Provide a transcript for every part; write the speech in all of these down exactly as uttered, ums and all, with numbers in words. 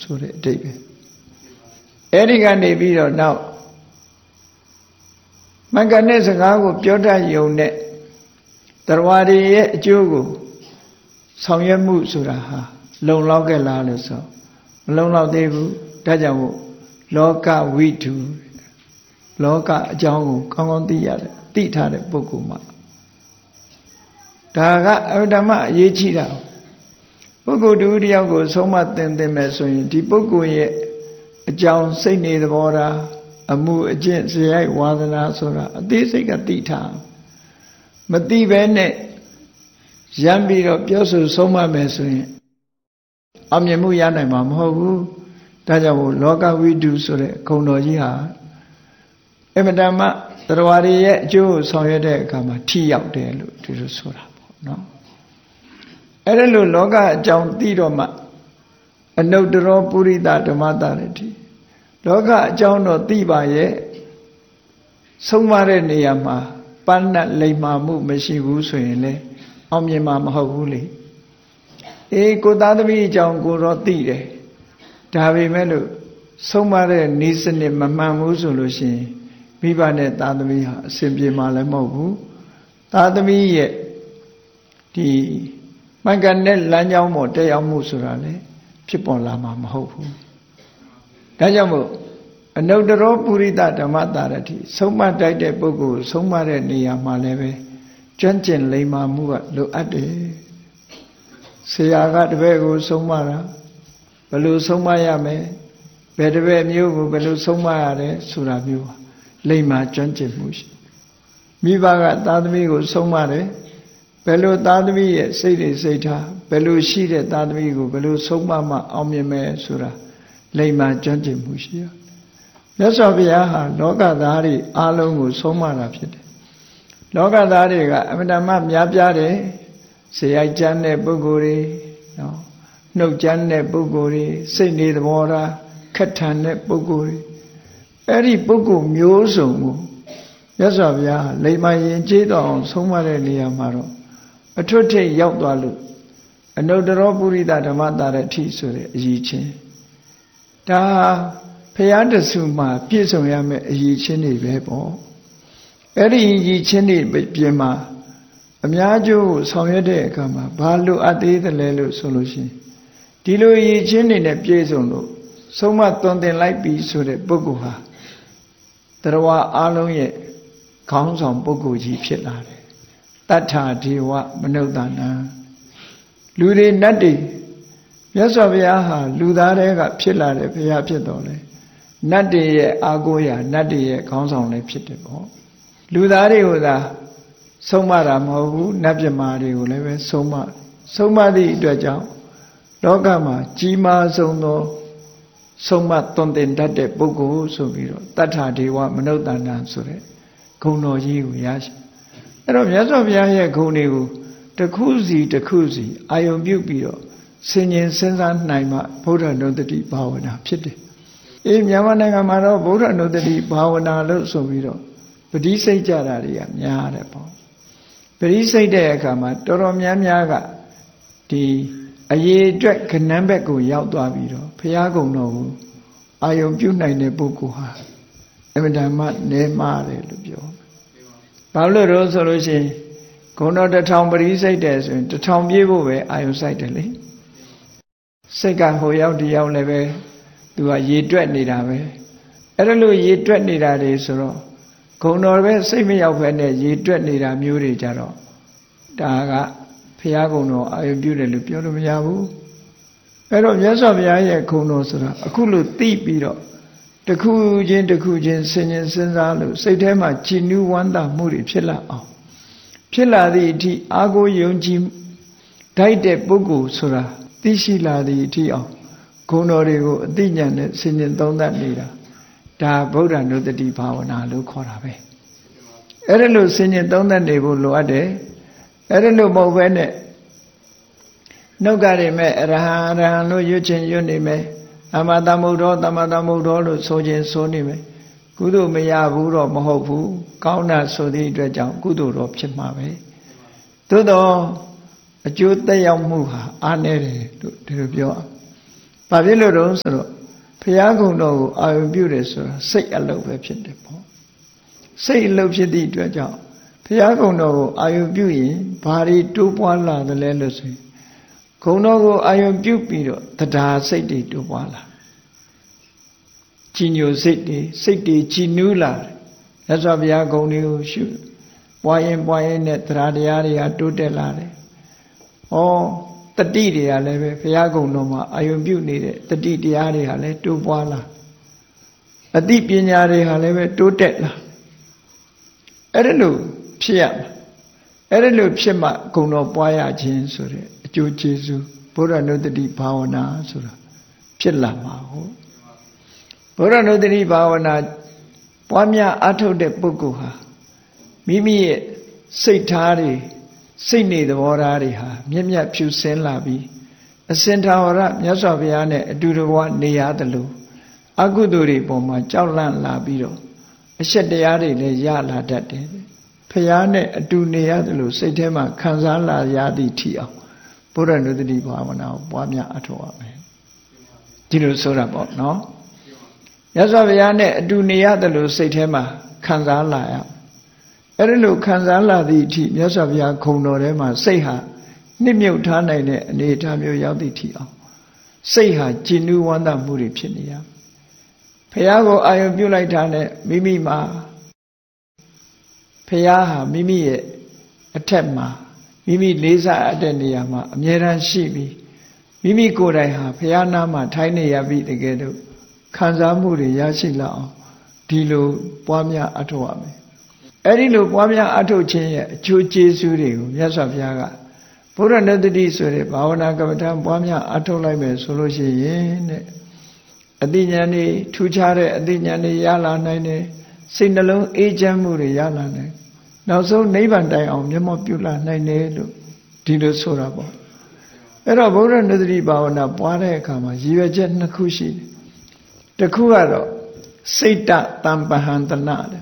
ဆိုတဲ့အဓိပ္ပာယ်အဲ့ဒီကနေပြီးတော့နောက်မင်္ဂနဲ့စကားကိုပြောတတ်ယုံနဲ့တရားတွေရဲ့အကျိုးကိုဆောင်ရွက်မှုဆိုတာဟာလုံလောက်ခဲ့လားလို့ဆိုမလုံလောက်သေးဘူးဒါကြောင့်မို့လောကဝိတုလောကအကြောင်းကိုကောင်းကောင်းသိရတယ်သိထားတဲ့ပုဂ္ဂိုလ်မှာဒါကအဓမ္မအရေးကြီးတာပုဂ္ဂိုလ်တူတယောက်ကိုဆုံးမသင်သင်မယ်ဆိုရင်ဒီပုဂ္ဂိုလ်ရဲ့အကြောင်းစိတ်နေသဘောထားအမှုအကျင့်ဇယိုက်ဝါဒနာဆိုတာအသေးစိတ်ကသိထားမသိဘဲနဲ့ရမ်းပြီးတော့ပြောဆိုဆုံးမမယ်ဆိုရင်အောင်မြင်မှုရနိုင်မှာမဟုတ်ဘူးဒါကြောင့်မို့လောကဝိတုဆိုတဲ့ဂုဏ်တော်ကြီးဟာအမတမတရားတွေရဲ့အကျိုးကိုဆောင်ရွက်တဲ့အခါမှာထိရောက်တယ်လို့ဒီလိုဆိုတာပေါ့နော်အဲ့ဒါလို့လောကအကြောင်းသိတော့မှအနုတ္တရောပုရိသဓမ္မတာရတိလောကအကြောင်းတော့သိပါရဲ့ဆုံးမတဲ့နေရာမှာပန်းနဲ့လိမ္မာမှုမရှိဘူးဆိုရင်လေအောင်မြင်မှာမဟုတ်ဘူးလေအေးကိုသားသမီးအကြောင်းကိုတော့သိတယ်ဒါပေမဲ့လို့ဆုံးမတဲ့ဤစနစ်မမှန်ဘူးဆိုလို့ရှိရင်မိဘနဲ့သားသမီးဟာအစဉ်ပြေမှာလည်းမဟုတ်ဘူးသားသမီးရဲ့ဒီမှန်ကန်တဲ့လမ်းကြောင်းပေါ်တက်ရောက်မှုဆိုတာလေဖြစ်ပေါ်လာမှာမဟုတ်ဘူးဒါကြောင့်မို့အနုတ္တရောပုရိသဓမ္မတာရတိဆုံးမတိုက်တဲ့ပုဂ္ဂိုလ်ဆုံးမတဲ့နေရာမှာလည်းပဲကျွမ်းကျင်လိမ္မာမှုကလိုအပ်တယ်ဆရာကတပည့်ကိုဆုံးမတာဘယ်လိုဆုံးမရမယ်ဘယ်တပည့်မျိုးကိုဘယ်လိုဆုံးမရတယ်ဆိုတာမျိုးလိမ္မာကျွမ်းကျင်မှုရှိမိဘကသားသမီးကိုဆုံးမတယ်ဘယ်လိုသားသမီးရဲ့စိတ်တွေစိတ်ထားဘယ်လိုရှိတဲ့သားသမီးကိုဘယ်လိုဆုံးမမှအောင်မြင်မယ်ဆိုတာလိမ္မာကျွမ်းကျင်မှုရှိရမြတ်စွာဘုရားဟာလောကသားတွေအားလုံးကိုဆုံးမတာဖြစ်တယ်လောကသားတွေကအမှန်တမ်းများပြားတယ်ဇယိုက်ကျမ်းတဲ့ပုဂ္ဂိုလ်တွေနော်နှုတ်ကျမ်းတဲ့ပုဂ္ဂိုလ်တွေစိတ်နေသဘောထားခက်ထန်တဲ့ပုဂ္ဂိုလ်တွေအဲ့ဒီပုဂ္ဂိုလ်မျိုးစုံကိုမြတ်စွာဘုရားလိမ္မာရင်ကျေးတော်အောင်ဆုံးမတဲ့နေရာမှာတော့အထွတ်ထိပ်ရောက်သွားလို့အနုတ္တရောပုရိသဓမ္မတာရတိဆိုတဲ့အရည်ချင်းဒါဘုရားတဆူမှာပြည့်စုံရမယ့်အရည်ချင်းတွေပဲပေါ့အဲ့ဒီအရည်ချင်းတွေပြင်မှာအများကျိုးကိုဆောင်ရွက်တဲ့အခါမှာဘာလို့အပ်သေးတယ်လဲလို့ဆိုလို့ရှိရင်ဒီလိုအရည်ချင်းတွေနဲ့ပြည့်စုံလို့ဆုံးမသွန်သင်လိုက်ပြီဆိုတဲ့ပုဂ္ဂိုလ်ဟာတရားအားလုံးရဲ့ခေါင်းဆောင်ပုဂ္ဂိုလ်ကြီးဖြစ်လာတယ်တတ္ထာဒေဝမနုဿာနံလူတွေနတ်တွေမြတ်စွာဘုရားဟာလူသားတွေကဖြစ်လာတဲ့ဘုရားဖြစ်တော်လေနတ်တွေရဲ့အာကိုရာနတ်တွေရဲ့ခေါင်းဆောင်လည်းဖြစ်တယ်ပေါ့လူသားတွေကိုသာဆုံးမတာမဟုတ်ဘူးနတ်ပြမာတွေကိုလည်းပဲဆုံးမဆုံးမသည့်အတွက်ကြောင့်လောကမှာကြီးမားဆုံးသောဆုံးမသွန်သင်တတ်တဲ့ပုဂ္ဂိုလ်ဆိုပြီးတော့တတ္ထာဒေဝမနုဿာနံဆိုတဲ့ဂုဏ်တော်ကြီးကိုရရှိအဲ့တော့မြတ်စွာဘုရားရဲ့ဂုဏ်တွေကိုတစ်ခုစီတစ်ခုစီအာယုံပြုပြီးတော့ဆင်ញင်စဉ်းစားနိုင်မှဗုဒ္ဓနုတ္တိဘာဝနာဖြစ်တယ်အေးမြန်မာနိုင်ငံမှာတော့ဗုဒ္ဓနုတ္တိဘာဝနာလို့ဆိုပြီးတော့ပဋိစိတ်ကြတာတွေကများတယ်ပေါ့ပဋိစိတ်တဲ့အခါမှာတော်တော်များများကဒီအရေးအတွက်ကဏ္ဍဘက်ကိုရောက်သွားပြီးတော့ဘုရားကုံတော်ကိုအာယုံပြုနိုင်တဲ့ပုဂ္ဂိုလ်ဟာအမှန်တမ်းနဲမှားတယ်လို့ပြောဘာလို့လို့ဆိုလို့ရှိရင်ဂုဏတော်တစ်ထောင်ပရိစိတ်တယ်ဆိုရင်တစ်ထောင်ပြည့်ဖို့ပဲအာယုံစိုက်တယ်လေစိတ်ကဟိုရောက်ဒီရောက်လည်းပဲသူကရေတွက်နေတာပဲအဲ့ဒါလို့ရေတွက်နေတာတွေဆိုတော့ဂုဏတော်ပဲစိတ်မရောက်ဘဲနဲ့ရေတွက်နေတာမျိုးတွေကြတော့ဒါကဘုရားဂုဏတော်အာယုံပြုတယ်လို့ပြောလို့မရဘူးအဲ့တော့မြတ်စွာဘုရားရဲ့ဂုဏ်တော်ဆိုတာအခုလို့သိပြီးတော့တစ်ခုချင်းတစ်ခုချင်းဆင်ញင်စဉ်းစားလို့စိတ်ထဲမှာကြည်နူးဝမ်းသာမှုတွေဖြစ်လာအောင်ဖြစ်လာသည့်အထိအာကိုယုံကြည်ဓာတ်တဲ့ပုဂ္ဂိုလ်ဆိုတာသိရှိလာသည့်အထိအောင်ဂုဏ်တော်တွေကိုအသိဉာဏ်နဲ့ဆင်ញင်သုံးသပ်နေတာဒါဗုဒ္ဓနုတ္တိဘာဝနာလို့ခေါ်တာပဲအဲ့ဒါလို့ဆင်ញင်သုံးသပ်နေဖို့လိုအပ်တယ်အဲ့ဒါလို့မဟုတ်ဘဲနဲ့နှုတ်ကရမဲ့အရဟံအရဟံလို့ရွတ်ခြင်းရွတ်နေမယ်သမ္မာသမ္ဗုဒ္ဓောသမ္မာသမ္ဗုဒ္ဓောလို့ဆိုခြင်းဆိုနေမယ်ကုသိုလ်မရဘူးတော့မဟုတ်ဘူးကောင်းတာဆိုသည့်အတွက်ကြောင့်ကုသိုလ်တော့ဖြစ်မှာပဲသို့တော့အကျိုးသက်ရောက်မှုဟာအားနည်းတယ်လို့ဒီလိုပြောဘာဖြစ်လို့တော့ဆိုတော့ဘုရားကုံတော်ကိုအာရုံပြုတယ်ဆိုတာစိတ်အလုပ်ပဲဖြစ်တယ်ပေါ့စိတ်အလုပ်ဖြစ်သည့်အတွက်ကြောင့်ဘုရားကုံတော်ကိုအာရုံပြုရင်ဘာတွေတိုးပွားလာသလဲလို့ဆိုရင်ဂုံတော်ကိုအာရုံပြုပြီးတော့တရားစိတ်တွေတိုးပွားလာကြည်ညိုစိတ်တွေစိတ်တွေကြည်နူးလာတယ်မြတ်စွာဘုရားဂုံတွေကိုရှုပွားရင်ပွားရင်နဲ့တရားတရားတွေကတိုးတက်လာတယ်ဩတတိတွေကလည်းပဲဘုရားကုံတော်မှာအာယုံပြုနေတဲ့တတိတရားတွေဟာလည်းတိုးပွားလာအသိပညာတွေဟာလည်းပဲတိုးတက်လာအဲ့ဒါလို့ဖြစ်ရမှာအဲ့ဒါလို့ဖြစ်မှဂုံတော်ပွားရခြင်းဆိုတဲ့အကျိုးကျေးဇူးဘုရားနုတ္တိဘာဝနာဆိုတာဖြစ်လာမှာဟုတ်ဘုရားနုတ္တိဘာဝနာပွားများအားထုတ်တဲ့ပုဂ္ဂိုလ်ဟာမိမိရဲ့စိတ်ထားတွေစိတ်နေသဘောထားတွေဟာမြက်မြက်ဖြူစင်းလာပြီးအစင်ထာဝရမြတ်စွာဘုရားနဲ့အတူတကွနေရတယ်လို့အကုသိုလ်တွေပေါ်မှာကြောက်လန့်လာပြီးတော့အရှက်တရားတွေလည်းရလာတတ်တယ်ဘုရားနဲ့အတူနေရတယ်လို့စိတ်ထဲမှာခံစားလာရသည့်ထိအောင်ဘုရားနုတ္တိဘာဝနာကိုပွားများအထောက်ရမယ်ဒီလိုဆိုတာပေါ့နော်မြတ်စွာဘုရားနဲ့အတူနေရတယ်လို့စိတ်ထဲမှာခံစားလာရအဲ့ဒီလိုခံစားလာသည့်အထိမြတ်စွာဘုရားခုံတော်ထဲမှာစိတ်ဟာနှစ်မြုပ်ထားနိုင်တဲ့အနေအထားမျိုးရောက်သည့်ထိအောင်စိတ်ဟာကြည်နူးဝမ်းသာမှုတွေဖြစ်နေရဘုရားကိုအာရုံပြုလိုက်တာနဲ့မိမိမှာဘုရားဟာမိမိရဲ့အထက်မှာမိမိလေးစားအပ်တဲ့နေရာမှာအမြဲတမ်းရှိပြီးမိမိကိုယ်တိုင်ဟာဘုရားနာမှာထိုင်နေရပြီတကယ်တော့ခံစားမှုတွေရရှိလာအောင်ဒီလိုပွားများအထောက်ရမယ်အဲ့ဒီလိုပွားများအထောက်ခြင်းရဲ့အကျိုးကျေးဇူးတွေကိုမြတ်စွာဘုရားကဘုရားနုတ္တိဆိုတဲ့ဘာဝနာကမ္မဋ္ဌာန်းပွားများအထောက်လိုက်မယ်ဆိုလို့ရှိရင်တဲ့အသိဉာဏ်တွေထူးခြားတဲ့အသိဉာဏ်တွေရလာနိုင်တယ်စိတ်နှလုံးအေးချမ်းမှုတွေရလာနိုင်နောက်ဆုံးနိဗ္ဗာန်တိုင်အောင်မျက်မှောက်ပြုလာနိုင်တယ်လို့ဒီလိုဆိုတာပေါ့အဲ့တော့ဘုရားနုတ္တိဘာဝနာပွားတဲ့အခါမှာရည်ရွယ်ချက်နှစ်ခုရှိတယ်တစ်ခုကတော့စိတ်တတံပဟံတနာတဲ့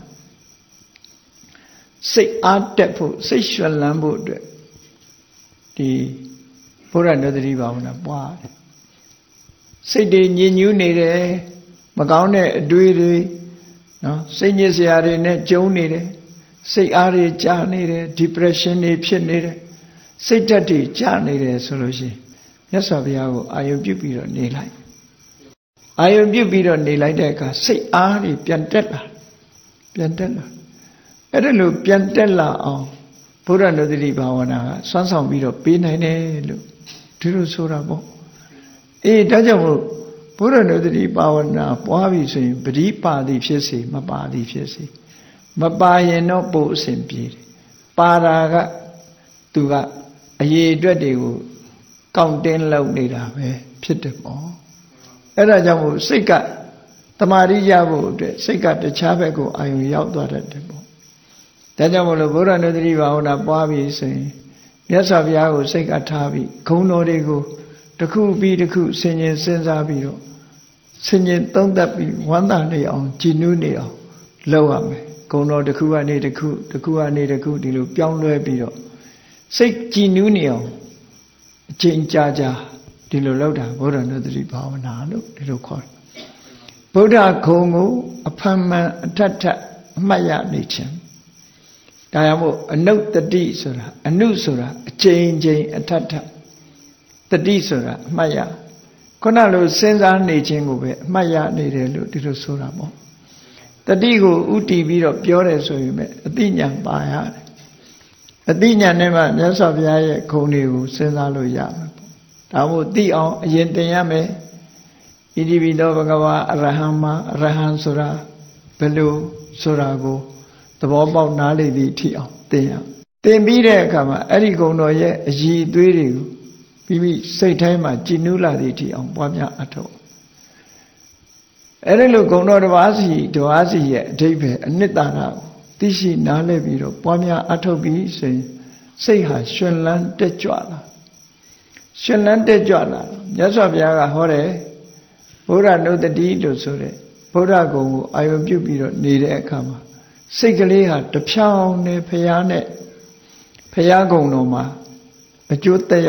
စိတ်အားတက်ဖို့စိတ်ရွှင်လန်းဖို့အတွက်ဒီဘုရားနုတ္တိဘာဝနာပွားတယ်စိတ်တွေညစ်ညူးနေတယ်မကောင်းတဲ့အတွေးတွေနော်စိတ်ညစ်စရာတွေနဲ့ကြုံနေတယ်စိတ်အားတွေကျနေတယ် depression တွေဖြစ်နေတယ်စိတ်ဓာတ်တွေကျနေတယ်ဆိုလို့ရှိရင်မြတ်စွာဘုရားကိုအာယုံပြုပြီးတော့နေလိုက်အာယုံပြုပြီးတော့နေလိုက်တဲ့အခါစိတ်အားတွေပြန်တက်လာပြန်တက်လာအဲ့ဒါလို့ပြန်တက်လာအောင်ဘုရားနုတ္တိဘာဝနာကစွမ်းဆောင်ပြီးတော့ပေးနိုင်တယ်လို့ဒီလိုဆိုတာပေါ့အေးဒါကြောင့်မို့ဘုရားနုတ္တိဘာဝနာပွားပြီဆိုရင်ပရိပါတိဖြစ်စေမပါတိဖြစ်စေမပါရင်တော့ပို့အစဉ်ပြေတယ်ပါတာကသူကအရေးအတွက်တွေကိုကောက်တင်းလုပ်နေတာပဲဖြစ်တယ်ပေါ့အဲ့ဒါကြောင့်မို့စိတ်ကတမာရိရဖို့အတွက်စိတ်ကတခြားဘက်ကိုအာရုံရောက်သွားတတ်တယ်ပေါ့ဒါကြောင့်မို့လို့ဘုရားနုတ္တိဘာဝနာပွားပြီဆိုရင်မြတ်စွာဘုရားကိုစိတ်ကထားပြီးဂုဏ်တော်တွေကိုတစ်ခုပြီးတစ်ခုဆင်ញင်စဉ်းစားပြီးတော့ဆင်ញင်သုံးသပ်ပြီးဝမ်းသာနေအောင်ကြည်နူးနေအောင်လုပ်ရမယ်ဂုဏ်တော်တစ်ခုကနေတစ်ခုတစ်ခုကနေတစ်ခုဒီလိုပြောင်းလဲပြီးတော့စိတ်ကြည်နူးနေအောင်အချိန်ကြာကြာဒီလိုလုပ်တာဘုရားနုတ္တိဘာဝနာလို့ဒီလိုခေါ်တယ်ဗုဒ္ဓဂုံကိုအဖန်မှန်အထက်ထက်အမှတ်ရနေခြင်းဒါကြောင့်မို့အနုတ္တိဆိုတာအနုဆိုတာအချိန်ချင်းအထက်ထက်တတိဆိုတာအမှတ်ရခုနလိုစဉ်းစားနေခြင်းကိုပဲအမှတ်ရနေတယ်လို့ဒီလိုဆိုတာပေါ့တတိကိုဥတည်ပြီးတော့ပြောတယ်ဆိုရင်ပဲအသိဉာဏ်ပါရတယ်အသိဉာဏ်နဲ့မှမြတ်စွာဘုရားရဲ့ဂုဏ်တွေကိုစဉ်းစားလို့ရမယ်ပေါ့ဒါမို့သိအောင်အရင်သင်ရမယ်ဣတိပိသောဘဂဝါအရဟံမှာအရဟံဆိုတာဘယ်လိုဆိုတာကိုသဘောပေါက်နားလည်သည့်အထိအောင်သင်ရသင်ပြီးတဲ့အခါမှာအဲ့ဒီဂုဏ်တော်ရဲ့အရည်အသွေးတွေကိုမိမိစိတ်တိုင်းမှာကြည်နူးလာသည့်အထိအောင်ပွားများအထောက်အဲ့ဒီလိုဂုဏ်တော်တစ်ပါးစီတစ်ပါးစီရဲ့အဓိပ္ပာယ်အနှစ်သာရကိုသိရှိနားလည်ပြီးတော့ပွားများအထောက်ပြီးဆိုရင်စိတ်ဟာရှင်လန်းတက်ကြွလာရှင်လန်းတက်ကြွလာမြတ်စွာဘုရားကဟောတယ်ဘုရားနုတ္တိလို့ဆိုတဲ့ဘုရားဂုဏ်ကိုအာယုံပြုပြီးတော့နေတဲ့အခါမှာစိတ်ကလေးဟာတဖြောင်းနဲ့ဘုရားနဲ့ဘုရားဂုဏ်တော်မှာအကျိုးသက်ရောက်ဘ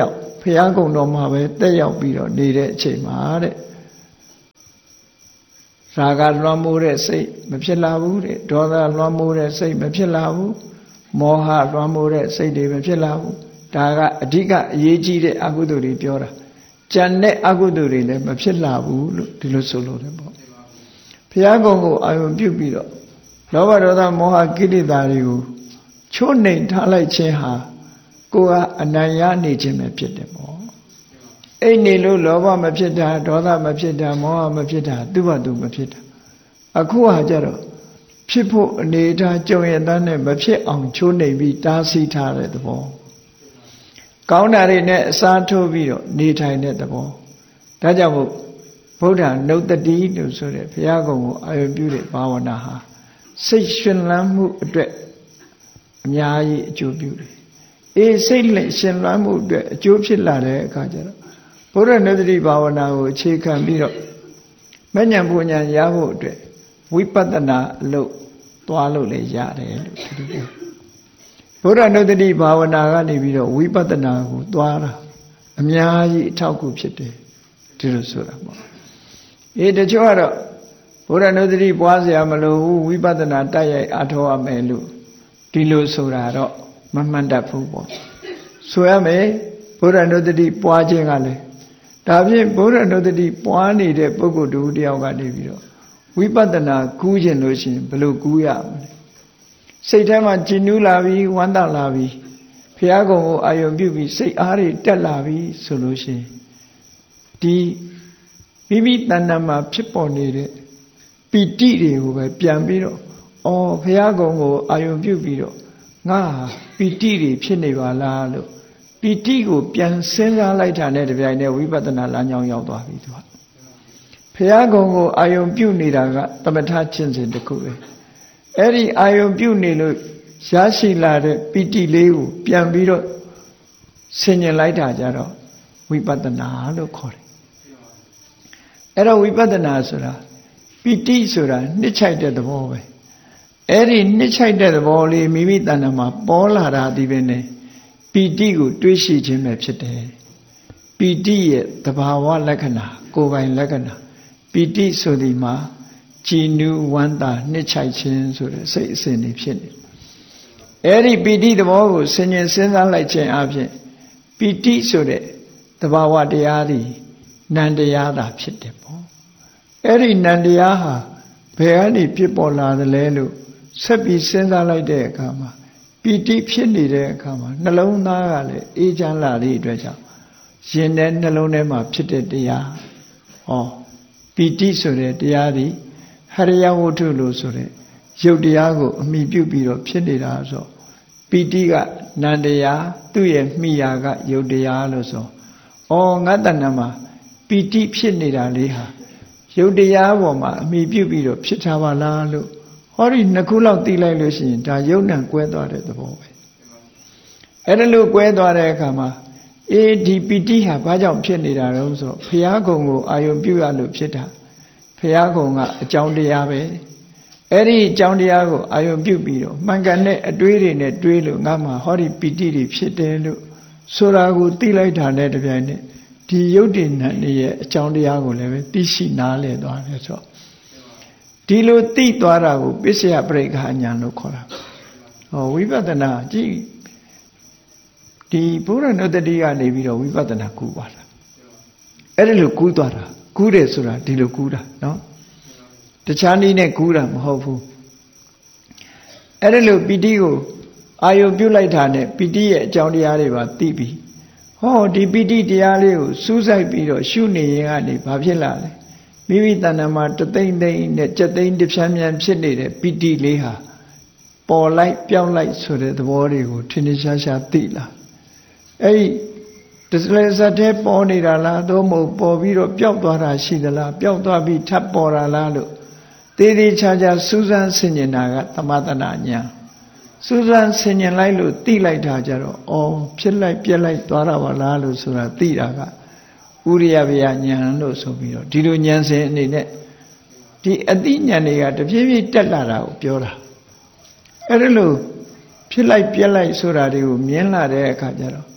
ဘုရားကုံတော်မှာပဲတက်ရောက်ပြီးတော့နေတဲ့အချိန်မှာတဲ့ရာဂလွှမ်းမိုးတဲ့စိတ်မဖြစ်လာဘူးတဲ့ဒေါသလွှမ်းမိုးတဲ့စိတ်မဖြစ်လာဘူးမောဟလွှမ်းမိုးတဲ့စိတ်တွေမဖြစ်လာဘူးဒါကအဓိကအရေးကြီးတဲ့အကုသိုလ်တွေပြောတာကြံတဲ့အကုသိုလ်တွေလည်းမဖြစ်လာဘူးလို့ဒီလိုဆိုလို့တယ်ပေါ့ဘုရားကုံကိုအာရုံပြုပြီးတော့လောဘဒေါသမောဟကိလေသာတွေကိုချိုးနှိမ်ထားလိုက်ခြင်းဟာကိုယ်ကအနိုင်ရနေခြင်းပဲဖြစ်တယ်ပေါ့အိတ်နေလို့လောဘမဖြစ်တာဒေါသမဖြစ်တာမောဟမဖြစ်တာသူ့ဘာသူမဖြစ်တာအခုဟာကြတော့ဖြစ်ဖို့အနေထားကြုံရတဲ့နဲ့မဖြစ်အောင်ချိုးနှိမ်ပြီးတားဆီးထားတဲ့သဘောကောင်းတာတွေနဲ့အစားထိုးပြီးတော့နေထိုင်တဲ့သဘောဒါကြောင့်မို့ဗုဒ္ဓနုတ္တိလို့ဆိုတဲ့ဘုရားကုံကိုအာရုံပြုတဲ့ဘာဝနာဟာစိတ်ရှင်လန်းမှုအတွက်အများကြီးအကျိုးပြုတယ်အေးစိတ်လက်ရှင်လန်းမှုအတွက်အကျိုးဖြစ်လာတဲ့အခါကျတော့ဘုရားနုတ္တိဘာဝနာကိုအခြေခံပြီးတော့မဉ္ဇဉ်ပူဉ္ဇဉ်ရဖို့အတွက်ဝိပဿနာအလုပ်သွားလို့လည်းရတယ်လို့ဒီလိုဘုရားနုတ္တိဘာဝနာကနေပြီးတော့ဝိပဿနာကိုသွားတာအများကြီးအထောက်အကူဖြစ်တယ်ဒီလိုဆိုတာပေါ့အေးတချို့ကတော့ဘုရားနုတ္တိပွားစရာမလိုဘူးဝိပဿနာတိုက်ရိုက်အားထုတ်ရမယ်လို့ဒီလိုဆိုတာတော့မမှန်တတ်ဘူးပေါ့ဆိုရမယ်ဘုရားနုတ္တိပွားခြင်းကလည်းဒါဖြင့်ဘုရားနုတ္တိပွားနေတဲ့ပုဂ္ဂိုလ်တူတယောက်ကနေပြီးတော့ဝိပဿနာကူးခြင်းလို့ရှိရင်ဘယ်လိုကူးရမလဲစိတ်ထဲမှာကြည်နူးလာပြီးဝမ်းသာလာပြီးဘုရားကုံကိုအာရုံပြုပြီးစိတ်အားတွေတက်လာပြီးဆိုလို့ရှိရင်ဒီမိမိတဏ္ဍာမှာဖြစ်ပေါ်နေတဲ့ပီတိတွေကိုပဲပြန်ပြီးတော့အော်ဘုရားကုံကိုအာရုံပြုပြီးတော့ငါပီတိတွေဖြစ်နေပါလားလို့ပီတိကိုပြန်စဉ်းစားလိုက်တာနဲ့တပြိုင်တည်းဝိပဿနာလမ်းကြောင်းရောက်သွားပြီသူကဘုရားကုံကိုအာယုံပြုနေတာကသမထကျင့်စဉ်တစ်ခုပဲအဲ့ဒီအာယုံပြုနေလို့ရရှိလာတဲ့ပီတိလေးကိုပြန်ပြီးတော့ဆင်ញင်လိုက်တာကြတော့ဝိပဿနာလို့ခေါ်တယ်အဲ့တော့ဝိပဿနာဆိုတာပီတိဆိုတာနှစ်ချိုက်တဲ့သဘောပဲအဲ့ဒီနှစ်ချိုက်တဲ့သဘောလေးမိမိတဏ္ဍာမှာပေါ်လာတာဒီပဲနဲ့ပီတိကိုတွေးရှိခြင်းပဲဖြစ်တယ်ပီတိရဲ့သဘာဝလက္ခဏာကိုယ်ပိုင်လက္ခဏာပီတိဆိုဒီမှာကြည်နူးဝမ်းသာနှစ်ချိုက်ခြင်းဆိုတဲ့စိတ်အစဉ်တွေဖြစ်နေအဲ့ဒီပီတိသဘောကိုဆင်ញင်စဉ်းစားလိုက်ခြင်းအပြင်ပီတိဆိုတဲ့သဘာဝတရားဒီနံတရားသာဖြစ်တယ်ပေါ့အဲ့ဒီနံတရားဟာဘယ်ကနေဖြစ်ပေါ်လာသလဲလို့ဆက်ပြီးစဉ်းစားလိုက်တဲ့အခါမှာပီတိဖြစ်နေတဲ့အခါမှာနှလုံးသားကလည်းအေးချမ်းလာတဲ့အတွက်ကြောင့်ရင်ထဲနှလုံးထဲမှာဖြစ်တဲ့တရားဟောပီတိဆိုတဲ့တရားဒီဟရိယဝတ္ထုလို့ဆိုတဲ့ရုပ်တရားကိုအမိပြုပြီးတော့ဖြစ်နေတာဆိုပီတိကနံတရားသူ့ရဲ့မိယာကရုပ်တရားလို့ဆိုဩငါတဏ္ဍမှာပီတိဖြစ်နေတာလေးဟာရုပ်တရားပေါ်မှာအမိပြုပြီးတော့ဖြစ်ထားပါလားလို့ဟောဒီနှစ်ခုလောက်သိလိုက်လို့ရှိရင်ဒါယုံ nant ကွဲသွားတဲ့သဘောပဲအဲ့ဒါလို့ကွဲသွားတဲ့အခါမှာအေးဒီပီတိဟာဘာကြောင့်ဖြစ်နေတာလဲဆိုတော့ဘုရားကုံကိုအာယုံပြုရလို့ဖြစ်တာဘုရားကုံကအကြောင်းတရားပဲအဲ့ဒီအကြောင်းတရားကိုအာယုံပြုပြီးတော့မှန်ကန်တဲ့အတွေးတွေနဲ့တွေးလို့ငါမှဟောဒီပီတိတွေဖြစ်တယ်လို့ဆိုတာကိုသိလိုက်တာနဲ့တပြိုင်နက်ဒီယုတ်တိဏ္ဍရဲ့အကြောင်းတရားကိုလည်းပဲသိရှိနားလည်သွားတယ်ဆိုတော့ဒီလိုသိသွားတာကိုပစ္စယပရိက္ခာဉာဏ်လို့ခေါ်တာဟောဝိပဿနာကြည့်ဒီဘုရားနုတ္တိကနေပြီးတော့ဝိပဿနာကူးပါတာအဲ့ဒါလိုကူးသွားတာကူးတယ်ဆိုတာဒီလိုကူးတာနော်တခြားနည်းနဲ့ကူးတာမဟုတ်ဘူးအဲ့ဒါလိုပီတိကိုအာယုပြုလိုက်တာနဲ့ပီတိရဲ့အကြောင်းတရားတွေပါသိပြီဟောဒီပီတိတရားလေးကိုစူးစိုက်ပြီးတော့ရှုနေရင်ကနေဘာဖြစ်လာလဲမိမိတဏ္ဍာမှာတသိမ့်သိမ့်နဲ့ကြက်သိမ့်တစ်ဖြန်းဖြန်းဖြစ်နေတဲ့ပီတိလေးဟာပေါ်လိုက်ပြောင်းလိုက်ဆိုတဲ့သဘောတွေကိုထင်ထင်ရှားရှားသိလာအဲ့ဒီတစလဲစတဲ့ပေါ်နေတာလားသို့မဟုတ်ပေါ်ပြီးတော့ပျောက်သွားတာရှိသလားပျောက်သွားပြီးထပ်ပေါ်တာလားလို့သေးသေးချာချာစူးစမ်းဆင်ញင်တာကသမထနာညာစူးစမ်းဆင်ញင်လိုက်လို့သိလိုက်တာကြတော့အော်ဖြစ်လိုက်ပြက်လိုက်သွားတာပါလားလို့ဆိုတာသိတာကဥရိယဗျာဉာဏ်လို့ဆိုပြီးတော့ဒီလိုဉာဏ်စဉ်အနေနဲ့ဒီအသိဉာဏ်တွေကတဖြည်းဖြည်းတက်လာတာကိုပြောတာအဲ့ဒါလို့ဖြစ်လိုက်ပြက်လိုက်ဆိုတာတွေကိုမြင်လာတဲ့အခါကျတော့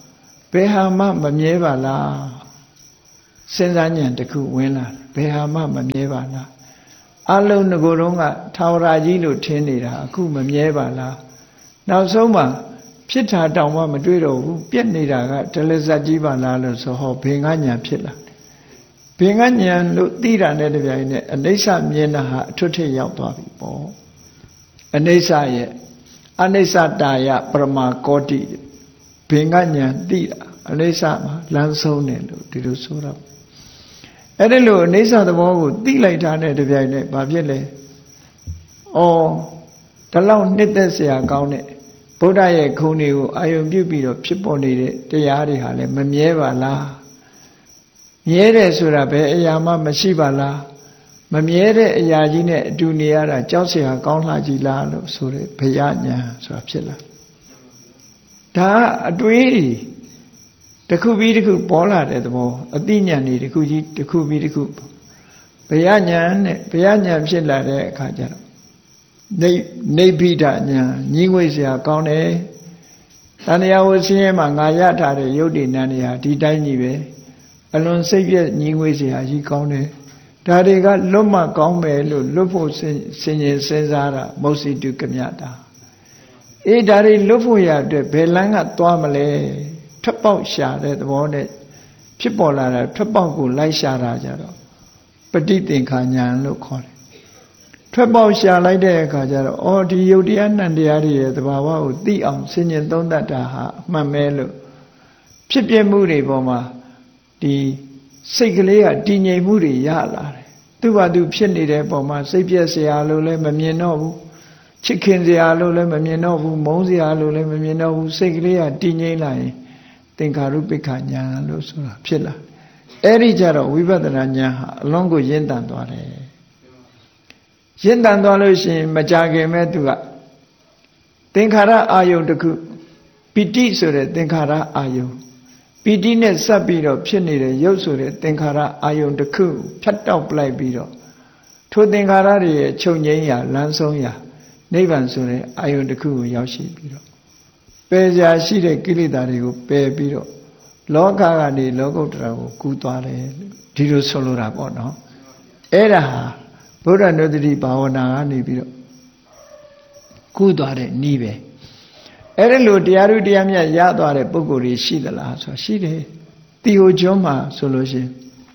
ဘယ်ဟာမှမမြဲပါလားစဉ်းစားဉာဏ်တစ်ခုဝင်လာဘယ်ဟာမှမမြဲပါလားအလုံးငကိုယ်တော့ကထာဝရကြီးလို့ထင်နေတာအခုမမြဲပါလားနောက်ဆုံးမှဖြစ်တာတောင်မှမတွေ့တော့ဘူးပြက်နေတာကတလဇတ်ကြီးပါလားလို့ဆိုဟောဘေငါညာဖြစ်လာဘေငါညာလို့သိတာနဲ့တပြိုင်နက်အနိစ္စမြင်တာဟာအထွတ်ထိပ်ရောက်သွားပြီပေါ့အနိစ္စရဲ့အနိစ္စတာယပရမကောတိဘေငါညာသိတာအနိစ္စမှာလမ်းဆုံးတယ်လို့ဒီလိုဆိုတော့အဲ့ဒီလိုအနိစ္စသဘောကိုသိလိုက်တာနဲ့တပြိုင်နက်ဘာဖြစ်လဲဩဒီလောက်နှစ်သက်စရာကောင်းတဲ့ဗုဒ္ဓရဲ့ခုံတွေကိုအာယုံပြုပြီးတော့ဖြစ်ပေါ်နေတဲ့တရားတွေဟာလည်းမမြဲပါလားမြဲတယ်ဆိုတာဘယ်အရာမှမရှိပါလားမမြဲတဲ့အရာကြီးနဲ့အတူနေရတာကြောက်စရာကောင်းလှကြီးလားလို့ဆိုတဲ့ဘယညာဆိုတာဖြစ်လာဒါအတွေးတွေတစ်ခုပြီးတစ်ခုပေါ်လာတဲ့သဘောအသိဉာဏ်တွေတစ်ခုကြီးတစ်ခုပြီးတစ်ခုဘယညာနဲ့ဘယညာဖြစ်လာတဲ့အခါကျတော့နေနေပိဋညာညီငွေစရာကောင်းတယ်တဏှာဝဆင်းရဲမှာငါရထားတဲ့ယုတ်တိနန္ဒီဟာဒီတိုင်းကြီးပဲအလွန်စိတ်ပြည့်ညီငွေစရာကြီးကောင်းတယ်ဒါတွေကလွတ်မှကောင်းမယ်လို့လွတ်ဖို့စင်ရင်စဉ်းစားတာမௌစီတုကမြတာအေးဒါတွေလွတ်ဖို့ရအတွက်ဘယ်လမ်းကသွားမလဲထွက်ပေါက်ရှာတဲ့သဘောနဲ့ဖြစ်ပေါ်လာတဲ့ထွက်ပေါက်ကိုလိုက်ရှာတာကြတော့ပဋိသင်္ခာဉာဏ်လို့ခေါ်တယ်ထွက်ပေါက်ရှာလိုက်တဲ့အခါကျတော့အော်ဒီယုတ်တရားနံတရားတွေရဲ့သဘာဝကိုသိအောင်ဆင်ញင်သုံးသပ်တာဟာအမှန်ပဲလို့ဖြစ်ပြမှုတွေပေါ်မှာဒီစိတ်ကလေးကတည်ငြိမ်မှုတွေရလာတယ်သူ့ဘာသူဖြစ်နေတဲ့ပုံမှာစိတ်ပြည့်စရာလို့လည်းမမြင်တော့ဘူးချစ်ခင်စရာလို့လည်းမမြင်တော့ဘူးမုန်းစရာလို့လည်းမမြင်တော့ဘူးစိတ်ကလေးကတည်ငြိမ်လာရင်သင်္ခါရုပ္ပခဉာဏ်လို့ဆိုတာဖြစ်လာအဲ့ဒီကြတော့ဝိပဿနာဉာဏ်ဟာအလုံးကိုရင့်တန်သွားတယ်ရင့်တန်သွားလို့ရှိရင်မကြခင်မဲ့သူကသင်္ခါရအာယုန်တစ်ခုပိဋိဆိုတဲ့သင်္ခါရအာယုန်ပိဋိနဲ့စပ်ပြီးတော့ဖြစ်နေတဲ့ရုပ်ဆိုတဲ့သင်္ခါရအာယုန်တစ်ခုဖြတ်တောက်ပလိုက်ပြီးတော့ထိုသင်္ခါရတွေရဲ့ချုပ်ငြိမ်းရာလမ်းဆုံးရာနိဗ္ဗာန်ဆိုတဲ့အာယုန်တစ်ခုကိုရောက်ရှိပြီးတော့ပယ်စရာရှိတဲ့ကိလေသာတွေကိုပယ်ပြီးတော့လောကကနေလောကုတ္တရာကိုကူးသွားတယ်ဒီလိုဆိုလိုတာပေါ့နော်အဲ့ဒါဟာဗုဒ္ဓနုတ္တိဘာဝနာကနေပြီးတော့ကူးသွားတဲ့ဤပဲအဲ့ဒီလိုတရားဥတရားမြတ်ရသွားတဲ့ပုဂ္ဂိုလ်တွေရှိသလားဆိုရှိတယ်တီဟိုကျွန်းမှာဆိုလို့ရှိရင်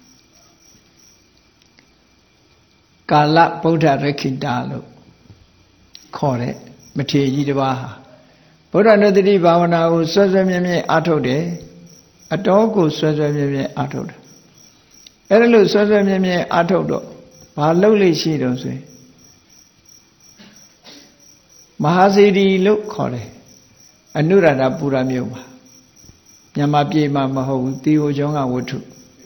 ကာလဗုဒ္ဓရခိတာလို့ခေါ်တဲ့မထေရကြီးတစ်ပါးဟာဗုဒ္ဓနုတ္တိဘာဝနာကိုဆွဲဆွဲမြဲမြဲအားထုတ်တယ်အတော်ကိုဆွဲဆွဲမြဲမြဲအားထုတ်တယ်အဲ့ဒါလို့ဆွဲဆွဲမြဲမြဲအားထုတ်တော့ဘာလုပ်လိမ့်ရှိတော့ဆိုရင်မဟာစေတီလို့ခေါ်တယ်အနုရဒပူရမြို့မှာမြန်မာပြည်မှာမဟုတ်ဘူးတီဟိုကျောင်းကဝတ္ထု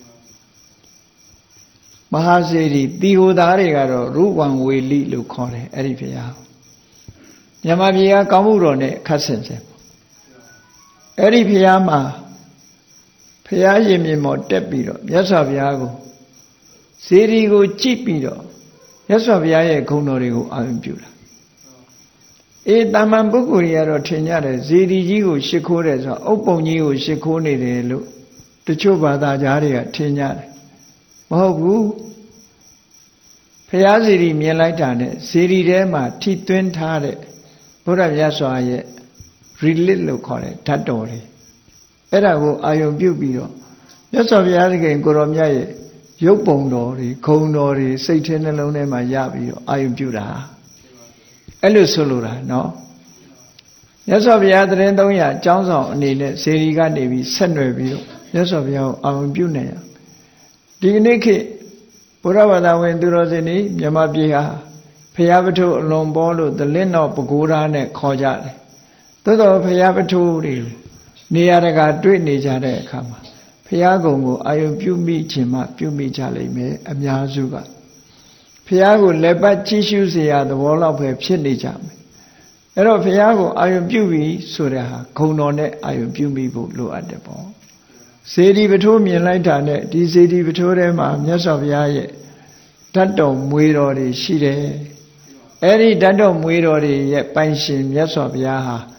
မဟာစေတီတီဟိုသားတွေကတော့ရုဝံဝေလိလို့ခေါ်တယ်အဲ့ဒီဘုရားမြန်မာပြည်ကကောင်းမှုတော်နဲ့ခတ်ဆင်ဆင်အဲ့ဒီဘုရားမှာဘုရားရှင်မြင်မော်တက်ပြီးတော့မြတ်စွာဘုရားကိုစေတီကိုကြည့်ပြီးတော့မြတ်စွာဘုရားရဲ့ဂုဏ်တော်တွေကိုအာရုံပြုတာအေးတာမန်ပုဂ္ဂိုလ်တွေကတော့ထင်ကြတယ်စေတီကြီးကိုရှ िख ိုးတယ်ဆိုတော့အုပ်ပုံကြီးကိုရှ िख ိုးနေတယ်လို့တချို့ဘာသာကြားတွေကထင်ကြတယ်မဟုတ်ဘူးဘုရားစေတီမြင်လိုက်တာနဲ့စေတီထဲမှာထိသွင်းထားတဲ့ဘုရားမြတ်စွာရဲ့ relic လို့ခေါ်တဲ့ဓာတ်တော်တွေအဲ့ဒါကိုအာယုံပြုပြီးတော့မြတ်စွာဘုရားသခင်ကိုရောမြတ်ရဲ့ရုပ်ပုံတော်တွေဂုဏ်တော်တွေစိတ်ထဲနှလုံးထဲမှာရပြီးတော့အာယုံပြုတာအဲ့လိုဆိုလိုတာနော်မြတ်စွာဘုရားသရင်သုံးရာအကြောင်းဆောင်အနေနဲ့စေတီကနေပြီးဆက်နွယ်ပြီးတော့မြတ်စွာဘုရားကိုအာယုံပြုနေရဒီကနေ့ခေတ်ဘုရားဘာသာဝင်သူတော်စင်တွေမြန်မာပြည်ဟာဘုရားပထုအလွန်ပေါ်လို့သလင်းတော်ပဂိုးရားနဲ့ခေါ်ကြတယ်သို့တော်ဘုရားပထုတွေနေရာတကာတွေ့နေကြတဲ့အခါမှာဘုရားကုံကိုအာယုံပြုမိခြင်းမှပြုမိကြလိမ့်မယ်အများစုကဘုရားကိုလက်ပတ်ကြည့်ရှုเสียသဘောလောက်ပဲဖြစ်နေကြမယ်အဲ့တော့ဘုရားကိုအာယုံပြုပြီးဆိုတဲ့ဟာဂုဏ်တော်နဲ့အာယုံပြုမိဖို့လိုအပ်တယ်ပေါ့စေတီပထိုးမြင်လိုက်တာနဲ့ဒီစေတီပထိုးထဲမှာမြတ်စွာဘုရားရဲ့ဓာတ်တော်မွေတော်တွေရှိတယ်အဲ့ဒီဓာတ်တော်မွေတော်တွေရဲ့ပိုင်ရှင်မြတ်စွာဘုရားဟာ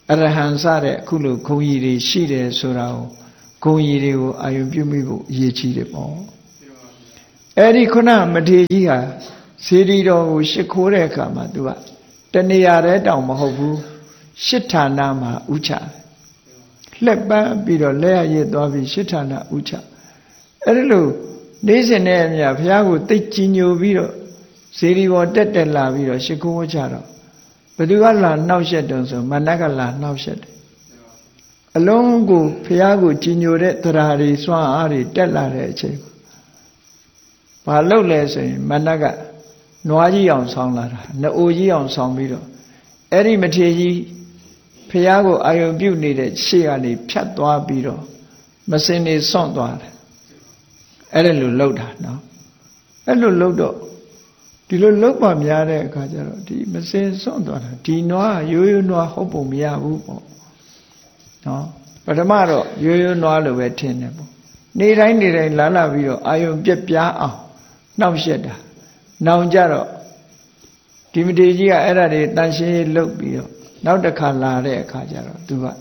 အရဟံစတဲ့အခုလိုဂုဏ်ကြီးတွေရှိတယ်ဆိုတာကိုဂုဏ်ကြီးတွေကိုအာယုံပြုမိဖို့အရေးကြီးတယ်ပေါ့အဲ့ဒီခုနမထေရကြီးဟာစေတီတော်ကိုရှ िख ိုးတဲ့အခါမှာသူကတဏှာတဲ့တောင်မဟုတ်ဘူးရှစ်ဌာနမှာဥချလှက်ပန်းပြီးတော့လက်ရရည်သွားပြီးရှစ်ဌာနဥချအဲ့ဒီလိုနေ့စဉ်နဲ့အမျှဘုရားကိုသိကြည်ညိုပြီးတော့စေတီပေါ်တက်တက်လာပြီးတော့ရှ िख ိုးချတော့ဘယ်သူကလာနှောက်ရက်တုံးဆိုမနက်ကလာနှောက်ရက်တယ်အလုံးကိုဘုရားကိုကြည်ညိုတဲ့တရားတွေစွမ်းအားတွေတက်လာတဲ့အချိန်ဘာလုပ်လဲဆိုရင်မနက်ကနွားကြီးအောင်ဆောင်းလာတာနအိုကြီးအောင်ဆောင်းပြီးတော့အဲ့ဒီမထေရကြီးဘုရားကိုအာယုံပြုနေတဲ့ရှေ့ကနေဖြတ်သွားပြီးတော့မစင်နေစွန့်သွားတယ်အဲ့ဒါလိုလှုပ်တာနော်အဲ့လိုလှုပ်တော့ဒီလိုလှုပ်ပါများတဲ့အခါကျတော့ဒီမစင်စွန့်သွားတာဒီနွားရိုးရိုးနွားဟုတ်ပုံမရဘူးပေါ့နော်ပထမတော့ရိုးရိုးနွားလိုပဲထင်တယ်ပေါ့နေတိုင်းနေတိုင်းလာလာပြီးတော့အာယုံပြက်ပြားအောင်နှောက်ရက်တာနောင်ကြတော့ဒီမထေရကြီးကအဲ့ဒါတွေတန်ရှင်းရေးလုပ်ပြီးတော့နောက်တစ်ခါလာတဲ့အခါကျတော့သူက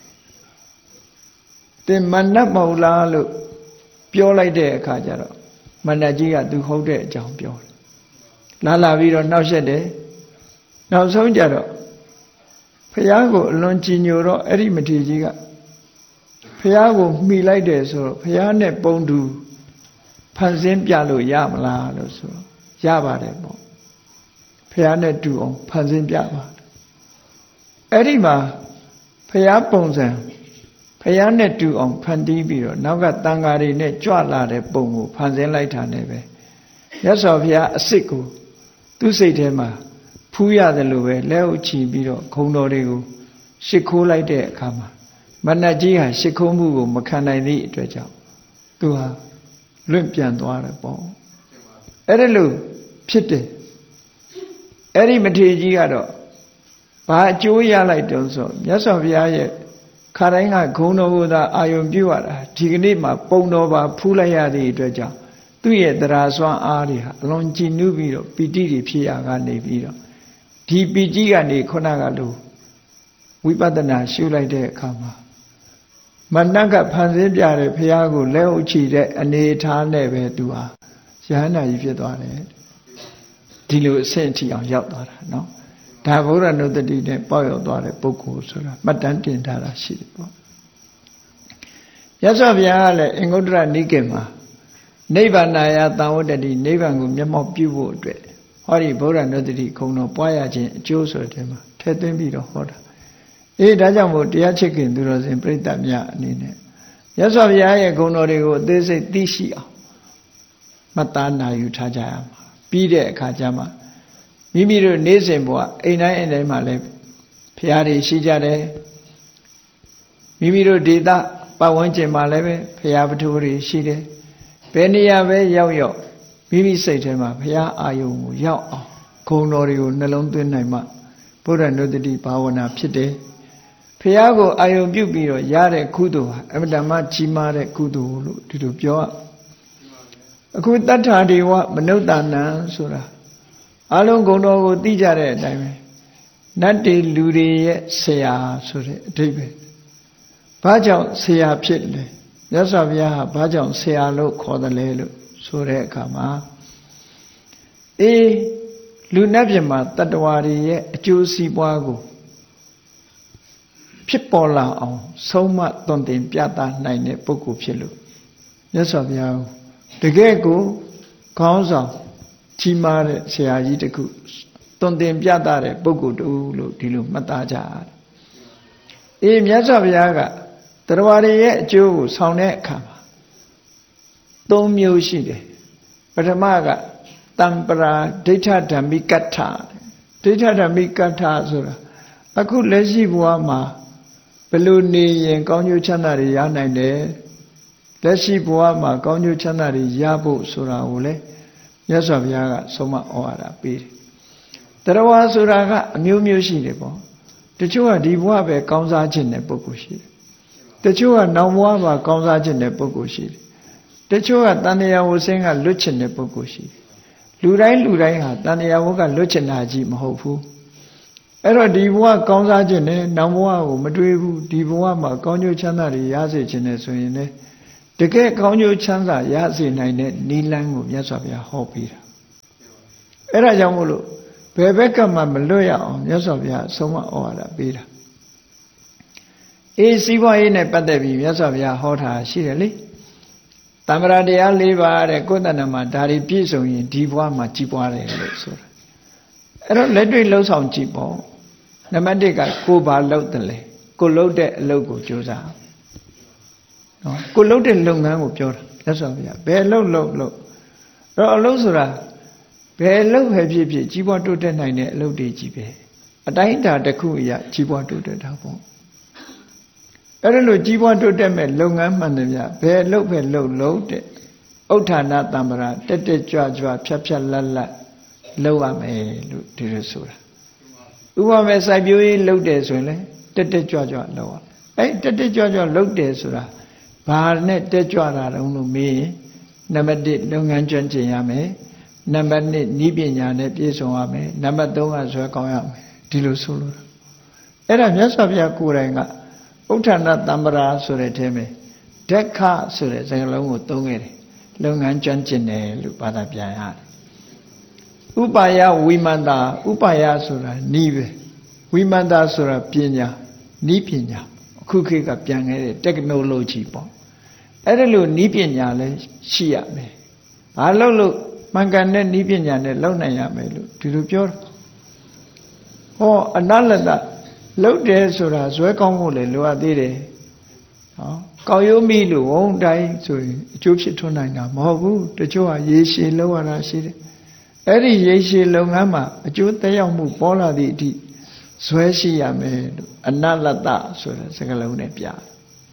တင်မနတ်မဟုတ်လားလို့ပြောလိုက်တဲ့အခါကျတော့မနတ်ကြီးကသူဟုတ်တဲ့အကြောင်းပြောတယ်လာလာပြီးတော့နှောက်ရက်တယ်နောက်ဆုံးကြတော့ဖះကိုအလွန်ကြည်ညိုတော့အဲ့ဒီမထေရကြီးကဖះကိုမှီလိုက်တယ်ဆိုတော့ဖះနဲ့ပုံတူဖန်ဆင်းပြလို့ရမလားလို့ဆိုရပါတယ်ပေါ့ဖះနဲ့တူအောင်ဖန်ဆင်းပြပါအဲ့ဒီမှာဖះပုံစံဖះနဲ့တူအောင်ဖန်တီးပြီးတော့နောက်ကတန်ဃာတွေနဲ့ကြွလာတဲ့ပုံကိုဖန်ဆင်းလိုက်တာနဲ့ပဲမြတ်စွာဘုရားအစ်စ်ကိုသူ့စိတ်ထဲမှာဖူးရတယ်လို့ပဲလက်ဥချီပြီးတော့ခုံတော်တွေကိုရှ िख ိုးလိုက်တဲ့အခါမှာမနတ်ကြီးဟာရှ िख ိုးမှုကိုမခံနိုင်သည့်အတွက်ကြောင့်သူဟာလွင့်ပြန်သွားတယ်ပေါ့အဲ့ဒါလို့ဖြစ်တယ်အဲ့ဒီမထေရကြီးကတော့ဘာအကျိုးရလိုက်တုံးဆိုမြတ်စွာဘုရားရဲ့ခါတိုင်းကဂုံတော်ကိုသာအာယုံပြုရတာဒီကနေ့မှာပုံတော်ပါဖူးလိုက်ရသည့်အတွက်ကြောင့်သူ့ရဲ့တရားစွမ်းအားတွေဟာအလွန်ကြည်နူးပြီးတော့ပီတိတွေဖြစ်ရကနေပြီးတော့ဒီပီတိကနေခုနကလိုဝိပဿနာရှုလိုက်တဲ့အခါမှာမနတ်ကဖန်ဆင်းပြတဲ့ဘုရားကိုလက်ဥချီတဲ့အနေထားနဲ့ပဲသူဟာယဟန္တာကြီးဖြစ်သွားတယ်ဒီလိုအဆင့်အထိအောင်ရောက်သွားတာနော်ဒါဗုဒ္ဓနုတ္တိနဲ့ပေါက်ရောက်သွားတဲ့ပုဂ္ဂိုလ်ဆိုတာမှတ်တမ်းတင်ထားတာရှိတယ်ပေါ့ရသော်ဘုရားကလည်းအင်္ဂုတ္တရနိကေမှာနိဗ္ဗာန်ယသံဝတ္တိနိဗ္ဗာန်ကိုမျက်မှောက်ပြုဖို့အတွက်ဟောဒီဗုဒ္ဓနုတ္တိခုံတော်ပွားရခြင်းအကျိုးဆိုတဲ့မှာထည့်သွင်းပြီးတော့ဟောတာအေးဒါကြောင့်မို့တရားချစ်ခင်သူတော်စင်ပြိတ္တများအနေနဲ့ရသော်ဘုရားရဲ့ဂုဏ်တော်တွေကိုအသေးစိတ်သိရှိအောင်မှတ်သားနာယူထားကြရမှာပြီးတဲ့အခါကျမှမိမိတို့နေ့စဉ်ဘဝအိမ်တိုင်းအိမ်တိုင်းမှာလည်းဘုရားတွေရှိကြတယ်မိမိတို့ဒေသပတ်ဝန်းကျင်မှာလည်းပဲဘုရားပထုတွေရှိတယ်ဘယ်နေရာပဲရောက်ရောက်မိမိစိတ်ထဲမှာဘုရားအာယုံကိုရောက်အောင်ဂုဏ်တော်တွေကိုနှလုံးသွင်းနိုင်မှဘုရားနုတ္တိဘာဝနာဖြစ်တယ်ဘုရားကိုအာယုံပြုပြီးတော့ရတဲ့ကုသိုလ်ဟာအမတ္တမကြီးမားတဲ့ကုသိုလ်လို့ဒီလိုပြောရအခုတတ္ထာဒေဝမနုဿာနံဆိုတာအလုံးဂုဏ်တော်ကိုသိကြတဲ့အတိုင်းပဲနတ်တွေလူတွေရဲ့ဆရာဆိုတဲ့အဓိပ္ပာယ်ဘာကြောင့်ဆရာဖြစ်လဲမြတ်စွာဘုရားဟာဘာကြောင့်ဆရာလို့ခေါ်တယ်လဲလို့ဆိုတဲ့အခါမှာအေးလူနတ်ပြည်မှာတတ္တဝါတွေရဲ့အကျိုးစီးပွားကိုဖြစ်ပေါ်လာအောင်ဆုံးမသွန်သင်ပြသနိုင်တဲ့ပုဂ္ဂိုလ်ဖြစ်လို့မြတ်စွာဘုရားတကယ်ကိုခေါင်းဆောင်ကြီးမားတဲ့ဆရာကြီးတစ်ခုသွန်သင်ပြသတဲ့ပုဂ္ဂိုလ်တူလို့ဒီလိုမှတ်သားကြရတယ်။အေးမြတ်စွာဘုရားကတရားတွေရဲ့အကျိုးကိုဆောင်တဲ့အခါမှာသုံးမျိုးရှိတယ်။ပထမကတံပရာဒိဋ္ဌဓမ္မိကတ္ထဒိဋ္ဌဓမ္မိကတ္ထဆိုတာအခုလက်ရှိဘဝမှာဘယ်လိုနေရင်ကောင်းကျိုးချမ်းသာတွေရနိုင်တယ်လက်ရှိဘဝမှာကောင်းကျိုးချမ်းသာတွေရဖို့ဆိုတာကိုလေမြတ်စွာဘုရားကဆုံးမဩဝါဒပေးတယ်တရားဝါဆိုတာကအမျိုးမျိုးရှိတယ်ပေါ့တချို့ကဒီဘဝပဲကောင်းစားခြင်းတဲ့ပုဂ္ဂိုလ်ရှိတယ်တချို့ကနောင်ဘဝမှာကောင်းစားခြင်းတဲ့ပုဂ္ဂိုလ်ရှိတယ်တချို့ကတန်တရားဝဆင်းကလွတ်ချင်တဲ့ပုဂ္ဂိုလ်ရှိတယ်လူတိုင်းလူတိုင်းဟာတန်တရားဝကလွတ်ချင်တာကြီးမဟုတ်ဘူးအဲ့တော့ဒီဘဝကောင်းစားခြင်းနဲ့နောက်ဘဝကိုမတွေးဘူးဒီဘဝမှာကောင်းကျိုးချမ်းသာတွေရစေခြင်းနဲ့ဆိုရင်လည်းတကယ်ကောင်းကျိုးချမ်းသာရစေနိုင်တဲ့နိလန်းကိုမြတ်စွာဘုရားဟောပေးတာအဲ့ဒါကြောင့်မို့လို့ဘယ်ဘက်ကမှမလွတ်ရအောင်မြတ်စွာဘုရားအဆုံးအမဩဝါဒပေးတာအေးစီးပွားရေးနဲ့ပတ်သက်ပြီးမြတ်စွာဘုရားဟောတာရှိတယ်လေတမ္ပရာတရား၄ပါးတဲ့ကိုယ်တဏ္ဍမှာဒါတွေပြည့်စုံရင်ဒီဘဝမှာကြီးပွားတယ်လို့ဆိုတာအဲ့တော့လက်တွေ့လှုပ်ဆောင်ကြည့်ပေါ့နံပါတ်၁ကကိုဘာလှုပ်တယ်လဲကိုလှုပ်တဲ့အလုပ်ကိုကြိုးစားနော်ကိုလှုပ်တဲ့လုပ်ငန်းကိုပြောတာမြတ်စွာဘုရားဘယ်လှုပ်လှုပ်လှုပ်အဲ့တော့အလုပ်ဆိုတာဘယ်လှုပ်ပဲဖြစ်ဖြစ်ကြီးပွားတိုးတက်နိုင်တဲ့အလုပ်တွေကြီးပဲအတိုင်းအတာတစ်ခုအရာကြီးပွားတိုးတက်တာပေါ့အဲ့ဒါလို့ကြီးပွားတိုးတက်မဲ့လုပ်ငန်းမှန်တယ်ဗျဘယ်လှုပ်ပဲလှုပ်လှုပ်တဲ့ဥဋ္ဌာဏတမ္ပရာတက်တက်ကြွကြွဖြတ်ဖြတ်လတ်လတ်လှုပ်ရမယ်လို့ဒီလိုဆိုတာဥပမာစိုက်ပျိုးရေးလှုပ်တယ်ဆိုရင်လေတက်တက်ကြွကြွလှုပ်ရအဲ့တက်တက်ကြွကြွလှုပ်တယ်ဆိုတာဘာနဲ့တက်ကြွတာတုံးလို့မေးရင်နံပါတ်၁လုပ်ငန်းကျွမ်းကျင်ရမယ်နံပါတ်၂ဤပညာနဲ့ပြည့်စုံရမယ်နံပါတ်၃ကဇွဲကောင်းရမယ်ဒီလိုဆိုလို့အဲ့ဒါမြတ်စွာဘုရားကိုယ်တိုင်ကဥဋ္ဌာဏတမ္ပရာဆိုတဲ့အထဲမှာဒက္ခဆိုတဲ့စကားလုံးကိုသုံးခဲ့တယ်လုပ်ငန်းကျွမ်းကျင်တယ်လို့ဘာသာပြန်ရတယ်ဥပါယဝိမန္တာဥပါယဆိုတာနီးပဲဝိမန္တာဆိုတာပညာနီးပညာအခုခေတ်ကပြန်ခဲ့တဲ့ technology ပေါ့အဲ့ဒါလို့နီးပညာလည်းရှိရမယ်ဘာလို့လို့မှန်ကန်တဲ့နီးပညာနဲ့လုပ်နိုင်ရမယ်လို့ဒီလိုပြောတာဟောအနလတလှုပ်တယ်ဆိုတာဇွဲကောင်းဖို့လည်းလိုအပ်သေးတယ်ဟောကောက်ရိုးမိလို့ဝုန်းတိုင်းဆိုရင်အကျိုးဖြစ်ထွန်းနိုင်တာမဟုတ်ဘူးတချို့ကရေရှည်လောက်ရတာရှိတယ်အဲ့ဒီရေရှည်လုပ်ငန်းမှာအကျိုးသက်ရောက်မှုပေါ်လာသည့်အထိဇွဲရှိရမယ်လို့အနလတဆိုတဲ့စကားလုံးနဲ့ပြတယ်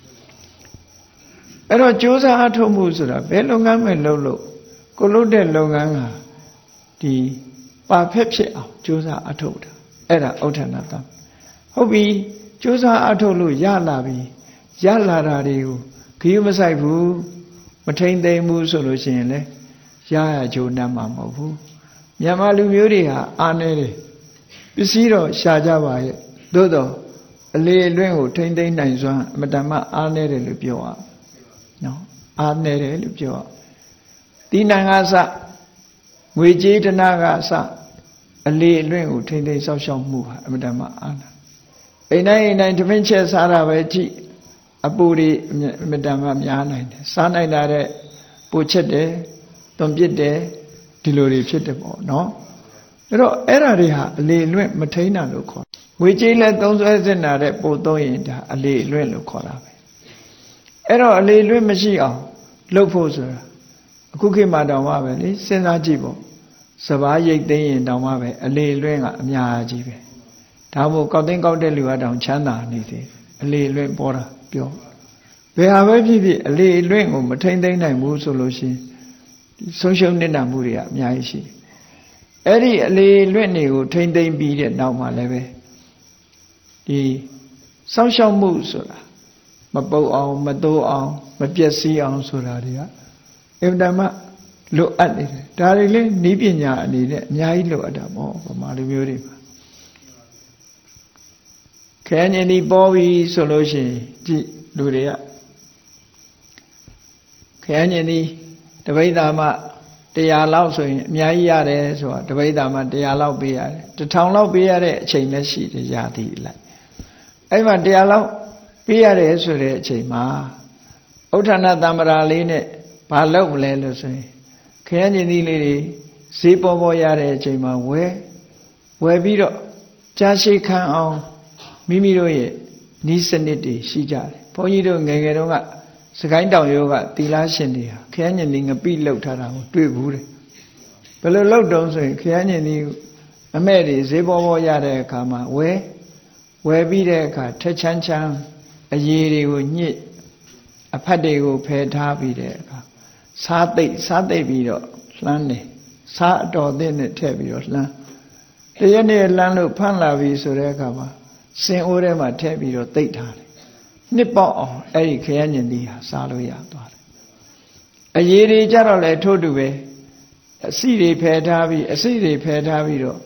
အဲ့တော့ကြိုးစားအထောက်မှုဆိုတာဘယ်လုပ်ငန်းပဲလုပ်လို့ကိုလုပ်တဲ့လုပ်ငန်းကဒီပါဖက်ဖြစ်အောင်ကြိုးစားအထောက်တာအဲ့ဒါဥဋ္ဌာဏတဟုတ်ပြီကြိုးစားအထောက်လို့ရလာပြီရလာတာတွေကိုခရီးမဆိုင်ဘူးမထိန်သိမ်းဘူးဆိုလို့ရှိရင်လေရရကြိုးနှံ့မှာမဟုတ်ဘူးမြန်မာလူမျိုးတွေဟာအားနေတယ်ပစ္စည်းတော့ရှာကြပါရဲ့သို့တော့အလေအလွင့်ကိုထိန်သိမ်းနိုင်စွမ်းအမတန်မှအားနေတယ်လို့ပြောရနော်အားနေတယ်လို့ပြောရဒီနံကစငွေကြေးတနာကစအလေအလွင့်ကိုထိန်သိမ်းဆောက်ရှောက်မှုဟာအမတန်မှအားနာအိမ်တိုင်းအိမ်တိုင်းတမင်းချက်စားတာပဲကြည့်အပူတွေအမတန်မှများနိုင်တယ်စားနိုင်တာတဲ့ပိုချက်တယ်သွန်ပစ်တယ်ဒီလိုတွေဖြစ်တယ်ပေါ့နော်အဲ့တော့အဲ့ဓာတွေဟာအလေအလွင့်မထိန်တာလို့ခေါ်ငွေကြေးလည်းသုံးစွဲစင်တာတဲ့ပို့သုံးရင်ဒါအလေအလွင့်လို့ခေါ်တာပဲအဲ့တော့အလေအလွင့်မရှိအောင်လုပ်ဖို့ဆိုတာအခုခေတ်မှာတောင်မှပဲလေစဉ်းစားကြည့်ပေါ့စပားရိတ်သိမ်းရင်တောင်မှပဲအလေအလွင့်ကအများကြီးပဲဒါမို့ကောက်သိမ်းကောက်တဲ့လူကတောင်ချမ်းသာနေသေးအလေအလွင့်ပေါ်တာပြောဘယ်ဟာပဲဖြစ်ဖြစ်အလေအလွင့်ကိုမထိန်သိမ်းနိုင်ဘူးဆိုလို့ရှိရင်ဆုံးရှုံးနေတာမှုတွေကအများကြီးရှိတယ်အဲ့ဒီအလေအလွင့်တွေကိုထိန်သိမ်းပြီးတဲ့နောက်မှာလည်းပဲဒီစောင့်ရှောက်မှုဆိုတာမပုတ်အောင်မတိုးအောင်မပျက်စီးအောင်ဆိုတာတွေကအင်တမလိုအပ်နေတယ်ဒါတွေလည်းနည်းပညာအနေနဲ့အများကြီးလိုအပ်တာပေါ့ဗမာလူမျိုးတွေမှာခဲညင်ဒီပေါ်ပြီဆိုလို့ရှိရင်ကြည့်လူတွေကခဲညင်ဒီတပိဿာမှတရားလောက်ဆိုရင်အများကြီးရတယ်ဆိုတာတပိဿာမှတရားလောက်ပေးရတယ်တစ်ထောင်လောက်ပေးရတဲ့အချိန်လည်းရှိတယ်ရာသီလိုက်အဲ့မှာတရားလောက်ပေးရတယ်ဆိုတဲ့အချိန်မှာဥဋ္ဌာဏတမ္ပရာလေးနဲ့ဘာလုပ်မလဲလို့ဆိုရင်ခရမ်းကျင်သီးလေးတွေဈေးပေါ်ပေါ်ရတဲ့အချိန်မှာဝယ်ဝယ်ပြီးတော့ကြားရှိခံအောင်မိမိတို့ရဲ့ဤစနစ်တွေရှိကြတယ်ဘုန်းကြီးတို့ငယ်ငယ်တုန်းကစကိုင်းတောင်ရိုးကသီလရှင်တွေဟာခရမ်းကျင်သီးငပိလောက်ထားတာကိုတွေ့ဘူးတယ်ဘယ်လိုလောက်တုံးဆိုရင်ခရမ်းကျင်သီးအမဲ့တွေဈေးပေါ်ပေါ်ရတဲ့အခါမှာဝယ်ဝယ်ပြီးတဲ့အခါထက်ချမ်းချမ်းအရည်တွေကိုညှစ်အဖတ်တွေကိုဖယ်ထားပြီးတဲ့အခါစားသိပ်စားသိပ်ပြီးတော့လှမ်းတယ်စားအတော်သင့်နဲ့ထည့်ပြီးတော့လှမ်းတရက်နေ့လှမ်းလို့ဖမ်းလာပြီဆိုတဲ့အခါမှာစင်အိုးထဲမှာထည့်ပြီးတော့သိပ်ထားတယ်နှစ်ပေါက်အောင်အဲ့ဒီခရမ်းညင်သီးဟာစားလို့ရသွားတယ်အရည်တွေကြတော့လေထို့တူပဲအစီတွေဖယ်ထားပြီးအစီတွေဖယ်ထားပြီးတော့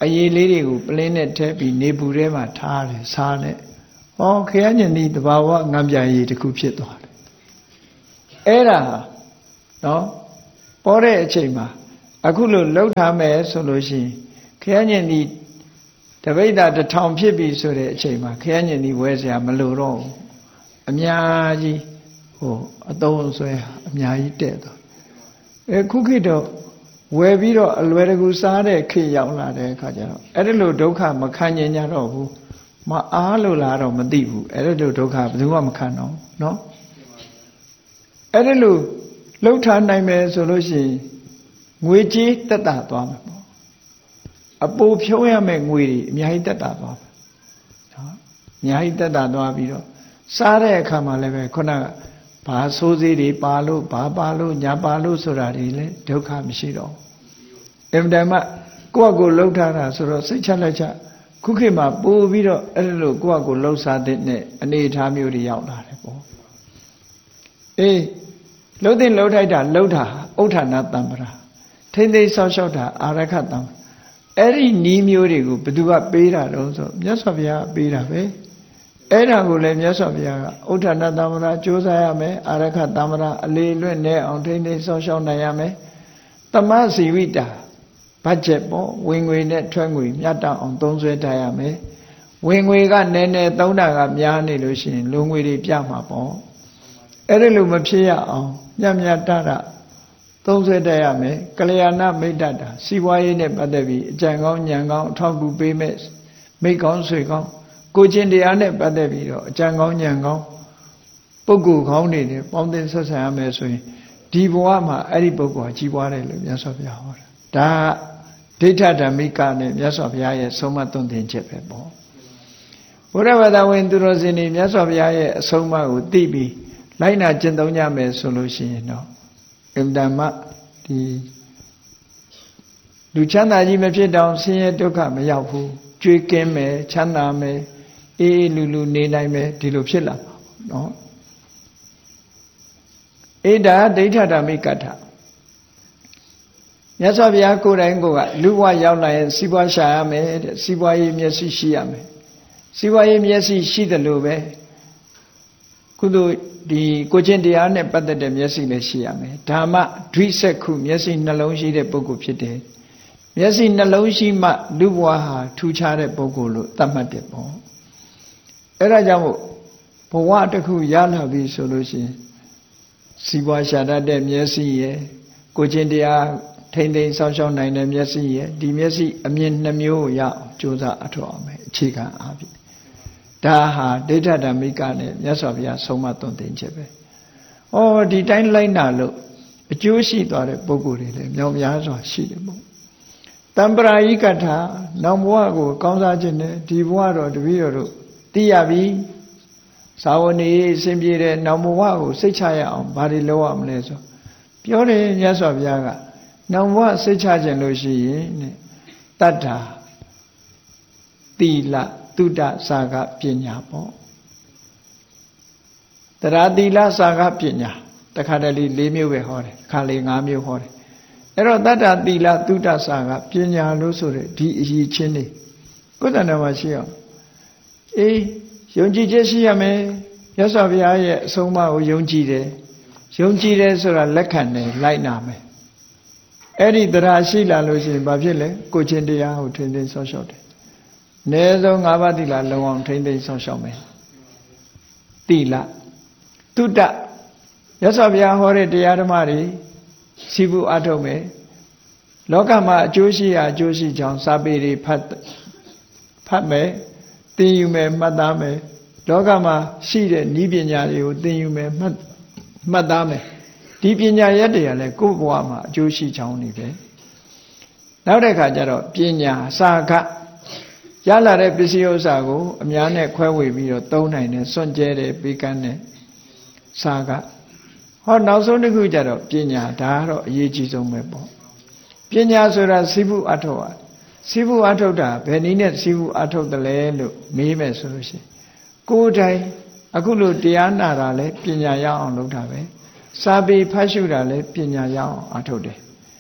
အရေးလေးတွေကိုပလင်းနဲ့ထည့်ပြီးနေပူထဲမှာထားတယ်စားနဲ့ဟောခရညင်ဒီတဘာဝငံပြရည်တစ်ခုဖြစ်သွားတယ်အဲ့ဒါနော်ပေါ်တဲ့အချိန်မှာအခုလို့လှုပ်ထားမယ်ဆိုလို့ရှိရင်ခရညင်ဒီတပိဋ္ဌတစ်ထောင်ဖြစ်ပြီဆိုတဲ့အချိန်မှာခရညင်ဒီဝဲစရာမလိုတော့ဘူးအများကြီးဟိုအသုံးဆွဲအများကြီးတဲ့သွားအဲခုခေတ်တော့ဝယ်ပြီးတော့အလွယ်တကူစားတဲ့ခေတ်ရောက်လာတဲ့အခါကျတော့အဲ့ဒီလိုဒုက္ခမခံကျင်ကြတော့ဘူးမအားလို့လားတော့မသိဘူးအဲ့ဒီလိုဒုက္ခဘယ်သူမှမခံတော့နော်အဲ့ဒီလိုလှုပ်ထားနိုင်မယ်ဆိုလို့ရှိရင်ငွေကြေးတက်တာသွားမှာပေါ့အပိုဖြုံးရမယ့်ငွေတွေအများကြီးတက်တာသွားမှာနော်အများကြီးတက်တာသွားပြီးတော့စားတဲ့အခါမှာလည်းပဲခုနကဘာဆိုးစေးတွေပါလို့ဘာပါလို့ညာပါလို့ဆိုတာတွေလည်းဒုက္ခမရှိတော့အင်တန်မှကိုယ့်အကိုလှုပ်ထားတာဆိုတော့စိတ်ချလက်ချခုခေတ်မှာပို့ပြီးတော့အဲ့လိုကိုယ့်အကိုလှုပ်စားတဲ့နဲ့အနေအထားမျိုးတွေရောက်လာတယ်ပေါ့အေးလှုပ်တဲ့လှုပ်ထိုက်တာလှုပ်တာဥဋ္ဌာဏတံပရာထိမ့်သိမ်းဆောက်ရှောက်တာအာရခတံအဲ့ဒီနီးမျိုးတွေကိုဘယ်သူကပေးတာတော့ဆိုမြတ်စွာဘုရားပေးတာပဲအဲ့ဒါကိုလည်းမြတ်စွာဘုရားကဥဋ္ဌာဏတံပရာကြိုးစားရမယ်အာရခတံပရာအလေးလွတ်နဲ့အောင်ထိမ့်သိမ်းဆောက်ရှောက်နိုင်ရမယ်သမစီဝိတာဘတ်ဂျက်ပေါ့ဝင်ငွေနဲ့ထွက်ငွေမြတ်တအောင်သုံးစွဲထားရမယ်ဝင်ငွေကနည်းနည်းသုံးတာကများနေလို့ရှိရင်လုံငွေတွေပြမှာပေါ့အဲ့ဒါလိုမဖြစ်ရအောင်မြတ်မြတ်တတသုံးစွဲတတ်ရမယ်ကလျာဏမိတ်တတာစီးပွားရေးနဲ့ပတ်သက်ပြီးအကြံကောင်းဉာဏ်ကောင်းအထောက်အကူပေးမဲ့မိတ်ကောင်းဆွေကောင်းကိုချင်းတရားနဲ့ပတ်သက်ပြီးတော့အကြံကောင်းဉာဏ်ကောင်းပုဂ္ဂိုလ်ကောင်းတွေနဲ့ပေါင်းသင်းဆက်ဆံရမယ်ဆိုရင်ဒီဘဝမှာအဲ့ဒီပုဂ္ဂိုလ်ကြီးပွားတယ်လို့မြတ်စွာဘုရားဟောတာဒါဒိဋ္ဌဓမ္မိကနဲ့မြတ်စွာဘုရားရဲ့ဆုံးမသွန်သင်ချက်ပဲပေါ့ဘုရားဘာသာဝင်သူတော်စင်တွေမြတ်စွာဘုရားရဲ့အဆုံးအမကိုသိပြီးလိုက်နာကျင့်သုံးကြမယ်ဆိုလို့ရှိရင်တော့အင်တန်မှဒီလူချမ်းသာကြီးမဖြစ်တော့ဆင်းရဲဒုက္ခမရောက်ဘူးကြွေးကင်းမယ်ချမ်းသာမယ်အေးအေးလူလူနေနိုင်မယ်ဒီလိုဖြစ်လာမှာနော်အေဒါဒိဋ္ဌဓမ္မိကထမြတ်စွာဘုရားကိုယ်တိုင်ကလူဘဝရောက်လာရင်စီးပွားရှာရမယ်တဲ့စီးပွားရေးမျက်စိရှိရမယ်စီးပွားရေးမျက်စိရှိတယ်လို့ပဲကုသိုလ်ဒီကိုချင်းတရားနဲ့ပတ်သက်တဲ့မျက်စိလည်းရှိရမယ်ဓမ္မဒွိစက်ခုမျက်စိနှလုံးရှိတဲ့ပုဂ္ဂိုလ်ဖြစ်တယ်မျက်စိနှလုံးရှိမှလူဘဝဟာထူခြားတဲ့ပုဂ္ဂိုလ်လို့သတ်မှတ်တယ်ပေါ့အဲ့ဒါကြောင့်မို့ဘဝတစ်ခုရလာပြီဆိုလို့ရှိရင်စီးပွားရှာတတ်တဲ့မျက်စိရယ်ကိုချင်းတရားထိမ့်သိမ်းဆောက်ရှောက်နိုင်တဲ့မျက်စိရယ်ဒီမျက်စိအမြင်နှမျိုးရအောင်ကြိုးစားအထောက်အောင်မယ်အခြေခံအားဖြင့်ဒါဟာဒိဋ္ဌဓမ္မိကနဲ့မြတ်စွာဘုရားဆုံးမသွန်သင်ချက်ပဲ။ဩဒီတိုင်းလိုက်နာလို့အကျိုးရှိသွားတဲ့ပုဂ္ဂိုလ်တွေလည်းမြောက်များစွာရှိတယ်ပေါ့။တံပရာယိကထာနောင်ဘဝကိုကောင်းစားခြင်းနဲ့ဒီဘဝတော့တပည့်တော်တို့သိရပြီ။သာဝဏီအစဉ်ပြေတဲ့နောင်ဘဝကိုစိတ်ချရအောင်ဘာတွေလုပ်ရမလဲဆိုပြောတယ်မြတ်စွာဘုရားကနောင်ဘဝစိတ်ချခြင်းလို့ရှိရင်တဲ့တတ္ထာသီလသုဒ္ဓစာကပညာပေါ့တရားသီလစာကပညာတခါတလေ၄မျိုးပဲဟောတယ်ခါလေ၅မျိုးဟောတယ်အဲ့တော့တတ္တသီလသုဒ္ဓစာကပညာလို့ဆိုတဲ့ဒီအရေးချင်းတွေကိုယ်တဏ္ဍာမှာရှိအောင်အေးယုံကြည်ချက်ရှိရမယ်မြတ်စွာဘုရားရဲ့အဆုံးအမကိုယုံကြည်တယ်ယုံကြည်တယ်ဆိုတာလက်ခံတယ်လိုက်နာမယ်အဲ့ဒီတရားရှိလာလို့ရှိရင်ဘာဖြစ်လဲကိုချင်းတရားကိုထိန်းသိမ်းဆောက်ရှောက်တယ်အနည်းဆုံး၅ပါးသီလလုံအောင်ထိမ့်သိမ်းဆောင်ရှောက်မယ်သီလသုတ္တရသော်ဘုရားဟောတဲ့တရားဓမ္မတွေစီဘူးအထုတ်မယ်လောကမှာအကျိုးရှိရာအကျိုးရှိကြောင်းစာပေတွေဖတ်ဖတ်မယ်သင်ယူမယ်မှတ်သားမယ်လောကမှာရှိတဲ့နည်းပညာတွေကိုသင်ယူမယ်မှတ်မှတ်သားမယ်ဒီပညာရက်တွေကလည်းကိုယ့်ဘဝမှာအကျိုးရှိကြောင်းနေပဲနောက်တဲ့ခါကျတော့ပညာစာကရလာတဲ့ပစ္စည်းဥစ္စာကိုအများနဲ့ခွဲဝေပြီးတော့သုံးနိုင်တယ်စွန့်ကြဲတယ်ပေးကမ်းတယ်စာကဟောနောက်ဆုံးတစ်ခုကျတော့ပညာဒါကတော့အရေးကြီးဆုံးပဲပေါ့ပညာဆိုတာစိဘူးအထုတ်อ่ะစိဘူးအထုတ်တာဘယ်နည်းနဲ့စိဘူးအထုတ်တယ်လဲလို့မေးမယ်ဆိုလို့ရှိရင်ကိုယ်တိုင်အခုလို့တရားနာတာလဲပညာရအောင်လုပ်တာပဲစာပေဖတ်ရှုတာလဲပညာရအောင်အထုတ်တယ်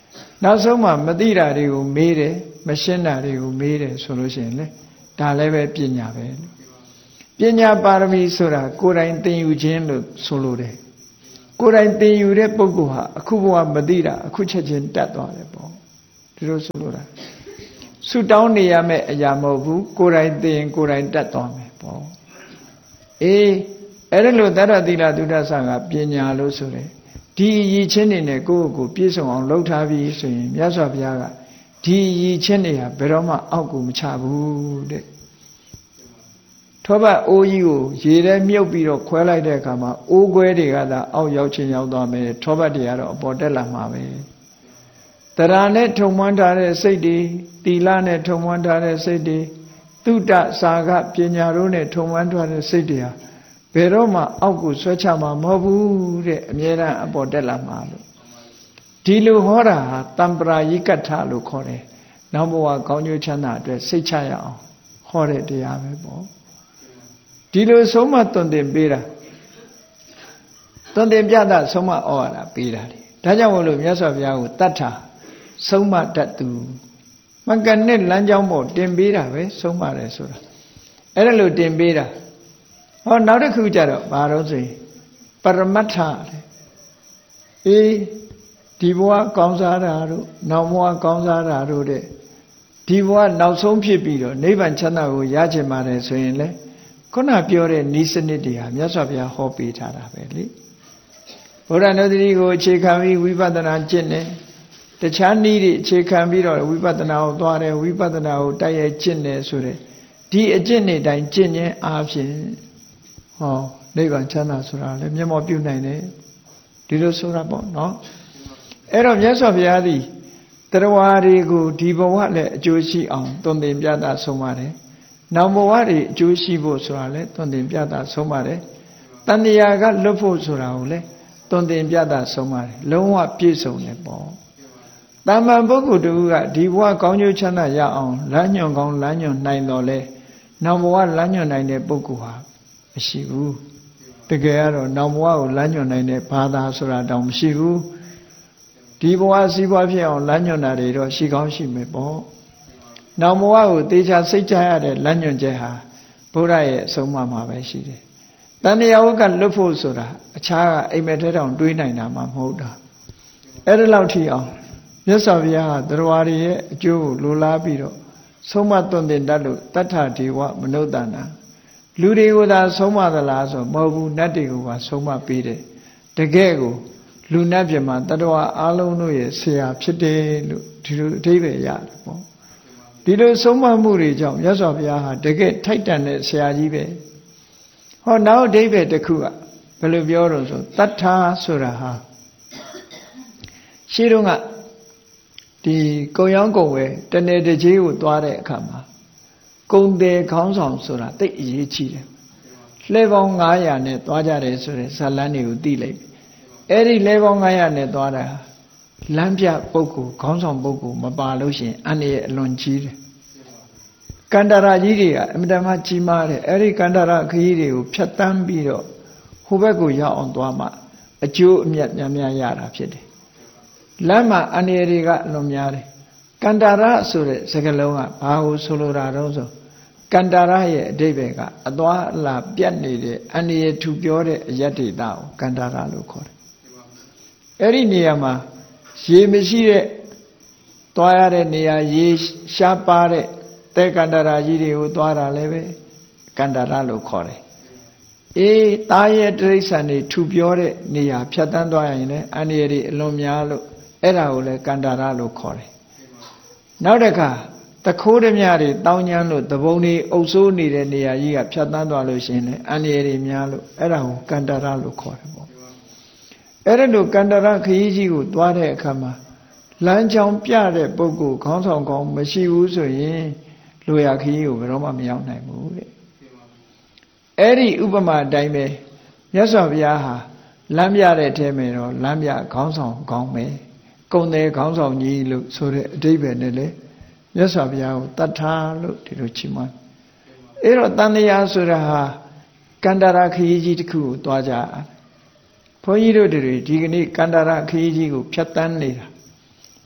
နောက်ဆုံးမှမသိတာတွေကိုမေးတယ်မရှင်းတာတွေကိုမေးတယ်ဆိုလို့ရှိရင်လေဒါလည်းပဲပညာပဲပညာပါရမီဆိုတာကိုယ်တိုင်သင်ယူခြင်းလို့ဆိုလိုတယ်ကိုယ်တိုင်သင်ယူတဲ့ပုဂ္ဂိုလ်ဟာအခုဘဝမသိတာအခုချက်ချင်းတတ်သွားတယ်ပေါ့ဒီလိုဆိုလိုတာဆုတောင်းနေရမယ့်အရာမဟုတ်ဘူးကိုယ်တိုင်သင်ကိုယ်တိုင်တတ်သွားမယ်ပေါ့အေးအဲ့ဒါလို့တတ္တသီလသုဒ္ဓဆာကပညာလို့ဆိုတယ်ဒီရည်ချင်းတွေနဲ့ကိုယ့်ကိုယ်ပြည့်စုံအောင်လုပ်ထားပြီးဆိုရင်မြတ်စွာဘုရားကဒီရည်ချင်းတွေဟာဘယ်တော့မှအောက်ကိုမချဘူးတဲ့ထောပတ်အိုးကြီးကိုရေထဲမြုပ်ပြီးတော့ခွဲလိုက်တဲ့အခါမှာအိုးခွဲတွေကသာအောက်ရောက်ချင်းရောက်သွားမယ်ထောပတ်တွေကတော့အပေါ်တက်လာမှာပဲတရားနဲ့ထုံမွမ်းထားတဲ့စိတ်တွေသီလနဲ့ထုံမွမ်းထားတဲ့စိတ်တွေသုတစာကပညာတို့နဲ့ထုံမွမ်းထားတဲ့စိတ်တွေဟာဘယ်တော့မှအောက်ကိုဆွဲချမှာမဟုတ်ဘူးတဲ့အမြဲတမ်းအပေါ်တက်လာမှာလို့ဒီလိုဟောတာဟာတံပရာယိကထလို့ခေါ်တယ်နောက်ဘဝကောင်းကျိုးချမ်းသာအတွက်စိတ်ချရအောင်ဟောတဲ့တရားပဲပေါ့ဒီလိုဆုံးမသွန်သင်ပေးတာသွန်သင်ပြတာဆုံးမဩဝါဒပေးတာလေဒါကြောင့်မို့လို့မြတ်စွာဘုရားကိုတတ်တာဆုံးမတတ်သူမကနဲ့လမ်းကြောင်းပေါ်တင်ပေးတာပဲဆုံးမတယ်ဆိုတာအဲ့ဒါလို့တင်ပေးတာဟောနောက်တစ်ခုကြတော့ဘာလို့ဆိုရင်ပရမတ္ထတဲ့အေးဒီဘဝကောင်းစားတာတို့နောက်ဘဝကောင်းစားတာတို့တဲ့ဒီဘဝနောက်ဆုံးဖြစ်ပြီးတော့နိဗ္ဗာန်ချမ်းသာကိုရချင်ပါတယ်ဆိုရင်လေခုနပြောတဲ့ဤစနစ်တွေဟာမြတ်စွာဘုရားဟောပေးထားတာပဲလေဘုရားနုဒတိကိုအခြေခံပြီးဝိပဿနာကျင့်တယ်တခြားနည်းတွေအခြေခံပြီးတော့ဝိပဿနာကိုသွားတယ်ဝိပဿနာကိုတိုက်ရိုက်ကျင့်တယ်ဆိုတဲ့ဒီအကျင့်တွေတိုင်းကျင့်ခြင်းအားဖြင့်ဟောနိဗ္ဗာန်ချမ်းသာဆိုတာလည်းမျက်မှောက်ပြုနိုင်တယ်ဒီလိုဆိုတာပေါ့နော်အဲ့တော့မြတ်စွာဘုရားသည်တရားတွေကိုဒီဘဝလည်းအကျိုးရှိအောင်သွန်သင်ပြတာဆုံးပါတယ်နောက်ဘဝတွေအကျိုးရှိဖို့ဆိုတာလည်းသွန်သင်ပြတာဆုံးပါတယ်တဏှာကလွတ်ဖို့ဆိုတာကိုလည်းသွန်သင်ပြတာဆုံးပါတယ်လုံးဝပြည့်စုံတယ်ပေါ့တမ္မာပုဂ္ဂိုလ်တူကဒီဘဝကောင်းကျိုးချမ်းသာရအောင်လမ်းညွှန်ကောင်းလမ်းညွှန်နိုင်တော်လဲနောက်ဘဝလမ်းညွှန်နိုင်တဲ့ပုဂ္ဂိုလ်ဟာမရှိဘူးတကယ်ကတော့နောက်ဘဝကိုလမ်းညွှန်နိုင်တဲ့ဘာသာဆိုတာတောင်မရှိဘူးဒီဘဝစီးပွားဖြစ်အောင်လမ်းညွှန်တာတွေတော့ရှိကောင်းရှိမယ်ပေါ့နောက်ဘဝကိုတေချာစိတ်ချရတဲ့လမ်းညွှန်ချက်ဟာဘုရားရဲ့အဆုံးအမမှာပဲရှိတယ်တဏှာဝကလွတ်ဖို့ဆိုတာအခြားကအိမ်မက်ထဲတောင်တွေးနိုင်တာမှမဟုတ်တာအဲ့ဒါလောက်ထိအောင်မြတ်စွာဘုရားကတရားတွေရဲ့အကျိုးကိုလိုလားပြီးတော့ဆုံးမသွန်သင်တတ်လို့တတ္ထဒေဝမနုဿနာလူတွေကိုသာဆုံးမသလားဆိုမဟုတ်ဘူးနတ်တွေကိုပါဆုံးမပေးတယ်တကယ်ကိုလူနတ်ပြမှာတတဝအလုံးတို့ရဲ့ဆရာဖြစ်တယ်လို့ဒီလိုအဓိပ္ပာယ်ရတယ်ပေါ့ဒီလိုဆုံးမမှုတွေကြောင့်မြတ်စွာဘုရားဟာတကယ်ထိုက်တန်တဲ့ဆရာကြီးပဲဟောနောက်အဓိပ္ပာယ်တစ်ခုကဘယ်လိုပြောတော့ဆိုတတ္ထာဆိုတာဟာရှင်းတော့ကဒီကုံရောင်းကုံဝဲတနေ့တကြီးကိုသွားတဲ့အခါမှာကုံတယ်ခေါင်းဆောင်ဆိုတာတိတ်အရေးကြီးတယ်လှဲပေါင်းငါးရာနဲ့သွားကြတယ်ဆိုတဲ့ဇာလန်းတွေကိုသိလိုက်အဲ့ဒီလှဲပေါင်းငါးရာနဲ့သွားတာလမ်းပြပုဂ္ဂိုလ်ခေါင်းဆောင်ပုဂ္ဂိုလ်မပါလို့ရှိရင်အန္တရာယ်အလွန်ကြီးတယ်ကန္တရာကြီးတွေကအမြဲတမ်းကြီးမားတယ်အဲ့ဒီကန္တရာခရီးတွေကိုဖြတ်တန်းပြီးတော့ဟိုဘက်ကိုရောက်အောင်သွားမှအကျိုးအမြတ်များများရတာဖြစ်တယ်လမ်းမှာအန္တရာယ်တွေကအလွန်များတယ်ကန္တရာဆိုတဲ့စကားလုံးကဘာကိုဆိုလိုတာတော့ဆိုကန္တရာရဲ့အဓိပ္ပာယ်ကအသွားအလာပြတ်နေတဲ့အန္တရာယ်ထူပြောတဲ့အယတ္တိတာကိုကန္တရာလို့ခေါ်တယ်အဲ့ဒီနေရာမှာရေမရှိတဲ့သွားရတဲ့နေရာရေရှားပါတဲ့တဲကန္တရာကြီးတွေကိုသွားတာလည်းပဲကန္တရာလို့ခေါ်တယ်အေးတာရဲ့တိရစ္ဆာန်တွေထူပြောတဲ့နေရာဖြတ်တန်းသွားရင်လည်းအန္တရာယ်တွေအလွန်များလို့အဲ့ဒါကိုလည်းကန္တရာလို့ခေါ်တယ်နောက်တစ်ခါတခိုးဓမြတွေတောင်းညမ်းလို့တပုံတွေအုပ်စိုးနေတဲ့နေရာကြီးကဖြတ်တန်းသွားလို့ရှိရင်လည်းအန္တရာယ်တွေများလို့အဲ့ဒါကိုကန္တရာလို့ခေါ်တယ်ပေါ့အဲ့ဒါလို့ကန္တရာခရီးကြီးကိုသွားတဲ့အခါမှာလမ်းကြောင်းပြတဲ့ပုဂ္ဂိုလ်ခေါင်းဆောင်ကောင်းမရှိဘူးဆိုရင်လူရခရီးကိုဘယ်တော့မှမရောက်နိုင်ဘူးတဲ့အဲ့ဒီဥပမာအတိုင်းပဲမြတ်စွာဘုရားဟာလမ်းပြတဲ့အထဲမှာတော့လမ်းပြခေါင်းဆောင်ကောင်းမယ်ကုံတယ်ခေါင်းဆောင်ကြီးလို့ဆိုတဲ့အဓိပ္ပာယ်နဲ့လေမြတ်စွာဘုရားကိုတတ်ထားလို့ဒီလိုချီးမွမ်းအဲ့တော့တန်တရားဆိုတာဟာကန္တရာခရီးကြီးတစ်ခုကိုသွားကြဘုန်းကြီးတို့တွေဒီကနေ့ကန္တရာခရီးကြီးကိုဖြတ်တန်းနေတာ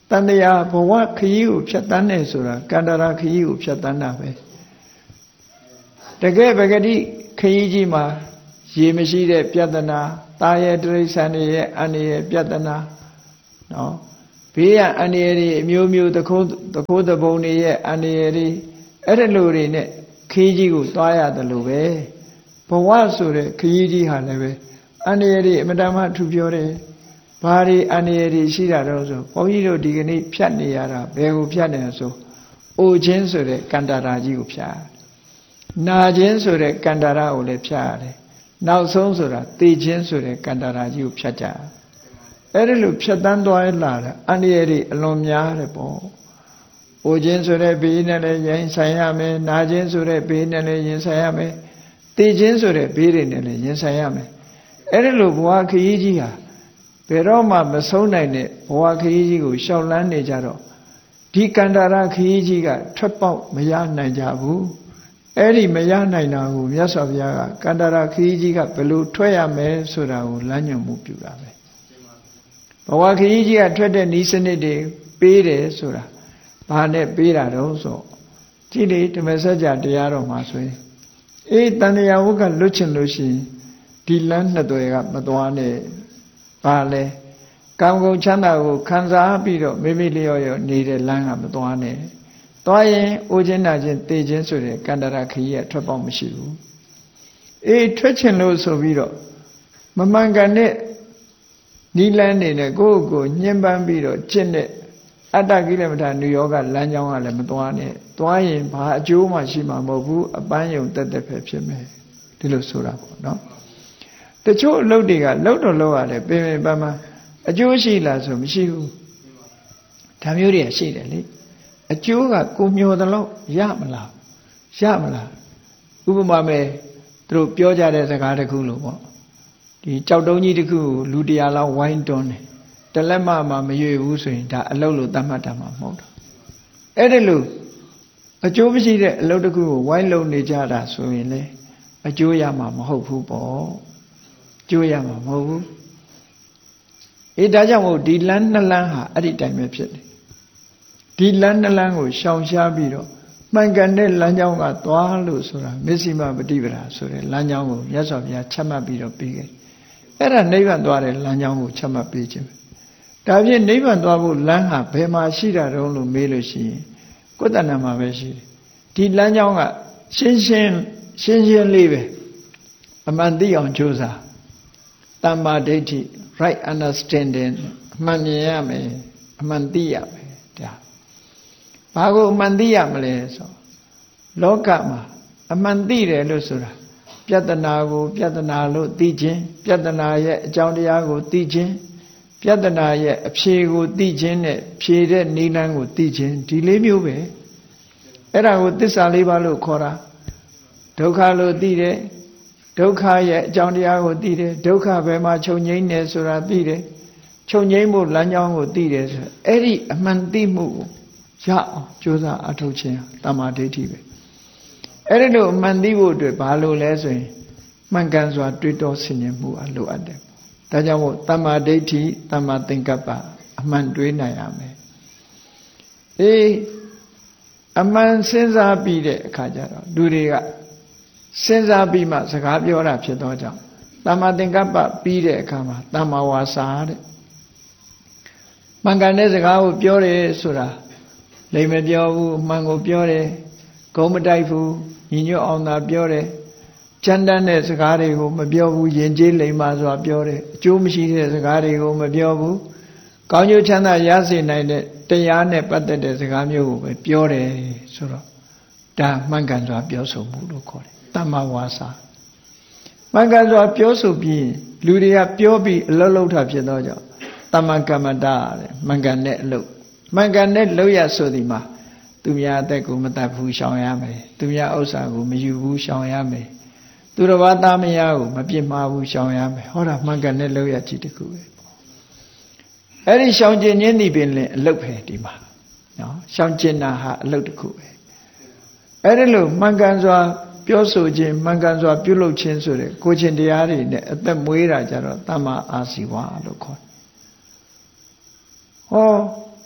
တန်တရားဘဝခရီးကိုဖြတ်တန်းနေဆိုတာကန္တရာခရီးကိုဖြတ်တန်းတာပဲတကယ်ပဂတိခရီးကြီးမှာရေမရှိတဲ့ပြဿနာတာရဲ့တိရစ္ဆာန်တွေရဲ့အန္တရာယ်ပြဿနာနော်ဘေးရအန္တရာယ်တွေအမျိုးမျိုးတခိုးတခိုးတပုံတွေရဲ့အန္တရာယ်တွေအဲ့ဒီလိုတွေနဲ့ခရီးကြီးကိုသွားရတယ်လို့ပဲဘဝဆိုတဲ့ခရီးကြီးဟာလည်းပဲအန္တရာယ်တွေအမတမထူပြောတယ်ဘာတွေအန္တရာယ်တွေရှိတာတော့ဆိုဘုန်းကြီးတို့ဒီကနေ့ဖြတ်နေရတာဘယ်ကိုဖြတ်နေလဲဆိုအိုခြင်းဆိုတဲ့ကန္တာရာကြီးကိုဖြတ်နာခြင်းဆိုတဲ့ကန္တာရာကိုလည်းဖြတ်ရတယ်နောက်ဆုံးဆိုတာသိခြင်းဆိုတဲ့ကန္တာရာကြီးကိုဖြတ်ကြအဲ့ဒီလိုဖြတ်တန်းသွားလာတာအန္တရာယ်တွေအလွန်များတယ်ပေါ့အိုခြင်းဆိုတဲ့ဘေးနဲ့လည်းရင်ဆိုင်ရမယ်နာခြင်းဆိုတဲ့ဘေးနဲ့လည်းရင်ဆိုင်ရမယ်သိခြင်းဆိုတဲ့ဘေးတွေနဲ့လည်းရင်ဆိုင်ရမယ်အဲ့ဒီလိုဘဝခရီးကြီးဟာဘယ်တော့မှမဆုံးနိုင်တဲ့ဘဝခရီးကြီးကိုရှောက်လန်းနေကြတော့ဒီကန္တာရခရီးကြီးကထွက်ပေါက်မရနိုင်ကြဘူးအဲ့ဒီမရနိုင်တာကိုမြတ်စွာဘုရားကကန္တာရခရီးကြီးကဘယ်လိုထွက်ရမယ်ဆိုတာကိုလမ်းညွှန်မှုပြုတာပဲဘဝခရီးကြီးကထွက်တဲ့ဤစနစ်တွေပေးတယ်ဆိုတာဘာနဲ့ပေးတာတော့ဆိုကြည့်လေဓမ္မစကြာတရားတော်မှာဆိုရင်အေးတန်တရားဝုကလွတ်ချင်လို့ရှိရင်ဒီလမ်းနှစ်သွယ်ကမသွားနဲ့ဘာလဲကာမဂုဏ်ချမ်းသာကိုခံစားပြီးတော့မိမိလျော့ရောနေတဲ့လမ်းကမသွားနဲ့သွားရင်အိုခြင်းနာခြင်းသိခြင်းဆိုတဲ့ကန္တရာခရီးကထွက်ပေါက်မရှိဘူးအေးထွက်ချင်လို့ဆိုပြီးတော့မမှန်ကန်တဲ့နိလန်းနေနဲ့ကိုယ့်ကိုညှဉ်းပန်းပြီးတော့ကျင့်တဲ့အတ္တကိလမထာနုယောဂလမ်းကြောင်းကလည်းမသွားနဲ့သွားရင်ဘာအကျိုးမှရှိမှာမဟုတ်ဘူးအပန်းယုံတက်တက်ပဲဖြစ်မယ်ဒီလိုဆိုတာပေါ့နော်တချို့အလုပ်တွေကလုပ်တော့လုပ်ရတယ်ပင်ပင်ပန်းပန်းအကျိုးရှိလားဆိုမရှိဘူးဒါမျိုးတွေကရှိတယ်လေအကျိုးကကိုမျောတယ်လို့ရမလားရမလားဥပမာမဲ့သူတို့ပြောကြတဲ့စကားတစ်ခုလို့ပေါ့ဒီကြောက်တုံးကြီးတစ်ခုကိုလူတရားလောက်ဝိုင်းတွန်းတယ်တလက်မမှမရွေဘူးဆိုရင်ဒါအလုပ်လို့သတ်မှတ်တာမှမဟုတ်တော့အဲ့ဒါလို့အကျိုးမရှိတဲ့အလုပ်တစ်ခုကိုဝိုင်းလုံနေကြတာဆိုရင်လေအကျိုးရမှာမဟုတ်ဘူးပေါ့ကျိုးရမှာမဟုတ်ဘူးအေးဒါကြောင့်မို့ဒီလမ်းနှစ်လမ်းဟာအဲ့ဒီတိုင်ပဲဖြစ်တယ်ဒီလမ်းနှစ်လမ်းကိုရှောင်ရှားပြီးတော့မှန်ကန်တဲ့လမ်းကြောင်းကသွားလို့ဆိုတာမစ္စည်းမပฏิပဒါဆိုတဲ့လမ်းကြောင်းကိုမြတ်စွာဘုရားချမှတ်ပြီးတော့ပြီးခဲ့အဲ့ဒါနိဗ္ဗာန်သွားတဲ့လမ်းကြောင်းကိုချမှတ်ပေးခြင်းဒါဖြင့်နိဗ္ဗာန်သွားဖို့လမ်းဟာဘယ်မှာရှိတာတုံးလို့မေးလို့ရှိရင်ကိုယ်တဏ္ဍာမှာပဲရှိတယ်ဒီလမ်းကြောင်းကရှင်းရှင်းရှင်းရှင်းလေးပဲအမှန်သိအောင်ကြိုးစားတမ္မာဒိဋ္ဌိ right understanding အမှန်မြင်ရမယ်အမှန်သိရမယ်ဒါဘာကိုအမှန်သိရမလဲဆိုလောကမှာအမှန်သိတယ်လို့ဆိုတာပြဿနာကိုပြဿနာလို့သိခြင်းပြဿနာရဲ့အကြောင်းတရားကိုသိခြင်းပြဿနာရဲ့အဖြေကိုသိခြင်းနဲ့ဖြေတဲ့နိလန်းကိုသိခြင်းဒီလေးမျိုးပဲအဲ့ဒါကိုသစ္စာလေးပါးလို့ခေါ်တာဒုက္ခလို့သိတယ်ဒုက္ခရဲ့အကြောင်းတရားကိုသိတယ်ဒုက္ခဘယ်မှာချုပ်ငြိမ်းတယ်ဆိုတာသိတယ်ချုပ်ငြိမ်းဖို့လမ်းကြောင်းကိုသိတယ်ဆိုအဲ့ဒီအမှန်သိမှုကိုရအောင်ကြိုးစားအထောက်ခြင်းတမ္မာဒိဋ္ဌိပဲအဲ့ဒီလိုအမှန်သိဖို့အတွက်ဘာလို့လဲဆိုရင်မှန်ကန်စွာတွေးတောဆင်ခြင်မှုအလိုအပ်တယ်ဒါကြောင့်မို့တမ္မာဒိဋ္ဌိတမ္မာသင်္ကပ္ပအမှန်တွေးနိုင်ရမယ်အေးအမှန်စဉ်းစားပြီးတဲ့အခါကျတော့လူတွေကစဉ်းစားပြီးမှစကားပြောတာဖြစ်သောကြောင့်တမ္မာသင်္ကပ္ပပြီးတဲ့အခါမှာတမ္မာဝါစာတဲ့မှန်ကန်တဲ့စကားကိုပြောတယ်ဆိုတာလိမ်မပြောဘူးအမှန်ကိုပြောတယ်ဂုံမတိုက်ဘူးညီညွတ်အောင်သာပြောတယ်ကြမ်းတမ်းတဲ့စကားတွေကိုမပြောဘူးယဉ်ကျေးလိမ်မာစွာပြောတယ်အကျိုးမရှိတဲ့စကားတွေကိုမပြောဘူးကောင်းကျိုးချမ်းသာရစေနိုင်တဲ့တရားနဲ့ပတ်သက်တဲ့စကားမျိုးကိုပဲပြောတယ်ဆိုတော့ဒါမှန်ကန်စွာပြောဆိုမှုလို့ခေါ်တယ်တမ္မာဝါစာမှန်ကန်စွာပြောဆိုပြီးလူတွေကပြောပြီးအလုပ်လုပ်တာဖြစ်သောကြောင့်တမ္မာကမ္မတာတဲ့မှန်ကန်တဲ့အလုပ်မှန်ကန်တဲ့လုပ်ရဆိုဒီမှာသူများအသက်ကိုမတတ်ဘူးရှောင်ရမယ်သူများဥစ္စာကိုမယူဘူးရှောင်ရမယ်သူတစ်ပါးသားမယားကိုမပြစ်မှားဘူးရှောင်ရမယ်ဟောတာမှန်ကန်တဲ့လုပ်ရကြည့်တခုပဲအဲ့ဒီရှောင်ကျင်ခြင်းဒီပင်လည်းအလုပ်ပဲဒီမှာနော်ရှောင်ကျင်တာဟာအလုပ်တစ်ခုပဲအဲ့ဒီလိုမှန်ကန်စွာပြောဆိုခြင်းမှန်ကန်စွာပြုလုပ်ခြင်းဆိုတဲ့ကိုယ်ချင်းတရားတွေနဲ့အသက်မွေးတာကြတော့တမ္မာအာဇီဝလို့ခေါ်တယ်ဟော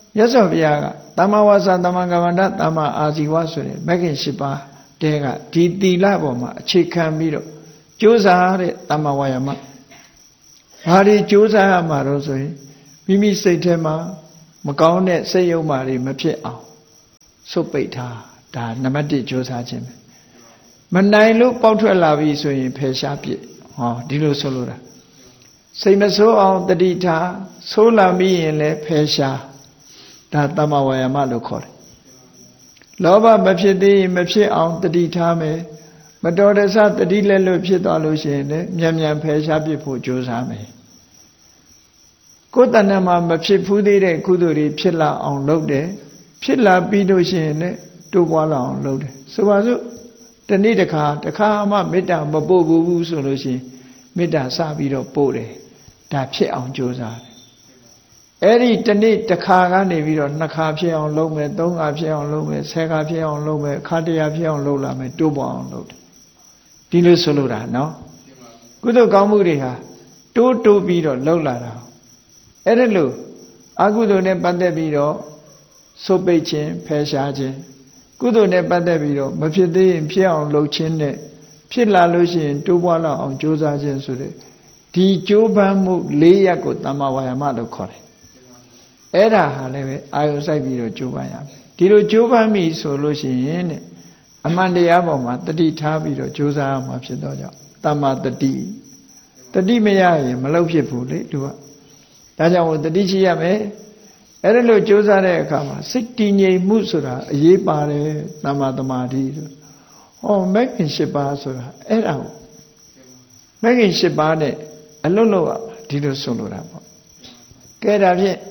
မြတ်စွာဘုရားကသမ္မာဝါစာသမ္မာကမ္မန္တသမ္မာအာဇီဝဆိုတဲ့မဂ်ခင်၈ပါးတဲကဒီသီလပေါ်မှာအခြေခံပြီးတော့ကြိုးစားတဲ့သမ္မာဝါယာမဘာတွေကြိုးစားရမှာတော့ဆိုရင်မိမိစိတ်ထဲမှာမကောင်းတဲ့စိတ်ယုံမာတွေမဖြစ်အောင်ဆုတ်ပိတ်ထားဒါနံပါတ်၁ကြိုးစားခြင်းပဲမနိုင်လို့ပေါက်ထွက်လာပြီဆိုရင်ဖယ်ရှားပြစ်ဟောဒီလိုဆိုလိုတာစိတ်မဆိုးအောင်တတိထားဆိုးလာမိရင်လည်းဖယ်ရှားဒါသမ္မာဝါယာမလို့ခေါ်တယ်လောဘမဖြစ်သေးရင်မဖြစ်အောင်တတိထားမယ်မတော်တဆတတိလက်လွတ်ဖြစ်သွားလို့ရှိရင်လည်းမြန်မြန်ဖယ်ရှားပြစ်ဖို့ကြိုးစားမယ်ကိုယ်တဏ္ဍမှာမဖြစ်ဘူးသေးတဲ့ကုသိုလ်တွေဖြစ်လာအောင်လုပ်တယ်ဖြစ်လာပြီးလို့ရှိရင်လည်းတိုးပွားလာအောင်လုပ်တယ်ဆိုပါစို့တနေ့တစ်ခါတစ်ခါမှမေတ္တာမပို့ဘူးဆိုလို့ရှိရင်မေတ္တာစပြီးတော့ပို့တယ်ဒါဖြစ်အောင်ကြိုးစားတယ်အဲ့ဒီတနေ့တစ်ခါကနေပြီးတော့နှစ်ခါဖြစ်အောင်လုပ်မယ်သုံးခါဖြစ်အောင်လုပ်မယ်ဆယ်ခါဖြစ်အောင်လုပ်မယ်ခါတရာဖြစ်အောင်လုပ်လာမယ်တိုးပွားအောင်လုပ်တယ်ဒီလိုဆိုလိုတာနော်ကုသိုလ်ကောင်းမှုတွေဟာတိုးတိုးပြီးတော့လှုပ်လာတာအဲ့ဒါလို့အကုသိုလ်နဲ့ပတ်သက်ပြီးတော့ဆုတ်ပိတ်ခြင်းဖယ်ရှားခြင်းကုသိုလ်နဲ့ပတ်သက်ပြီးတော့မဖြစ်သေးရင်ဖြစ်အောင်လုပ်ခြင်းနဲ့ဖြစ်လာလို့ရှိရင်တိုးပွားလာအောင်ကြိုးစားခြင်းဆိုတဲ့ဒီကြိုးပမ်းမှု၄ရပ်ကိုသမ္မာဝါယာမလို့ခေါ်တယ်အဲ့ဒါဟာလည်းပဲအာယုစိုက်ပြီးတော့ကြိုးပမ်းရမယ်ဒီလိုကြိုးပမ်းပြီဆိုလို့ရှိရင်တဲ့အမှန်တရားပေါ်မှာတတိထားပြီးတော့ကြိုးစားရမှာဖြစ်တော့ကြောင့်သမ္မာတတိတတိမရရင်မလုပ်ဖြစ်ဘူးလေသူကဒါကြောင့်တတိရှိရမယ်အဲ့ဒါလို့ကြိုးစားတဲ့အခါမှာစိတ်တည်ငြိမ်မှုဆိုတာအရေးပါတယ်သမ္မာသမာဓိဆိုဟောမဂ်ခင်၈ပါးဆိုတာအဲ့ဒါကိုမဂ်ခင်၈ပါးနဲ့အလွတ်လို့ဒီလိုဆိုလိုတာပေါ့ကဲဒါဖြင့်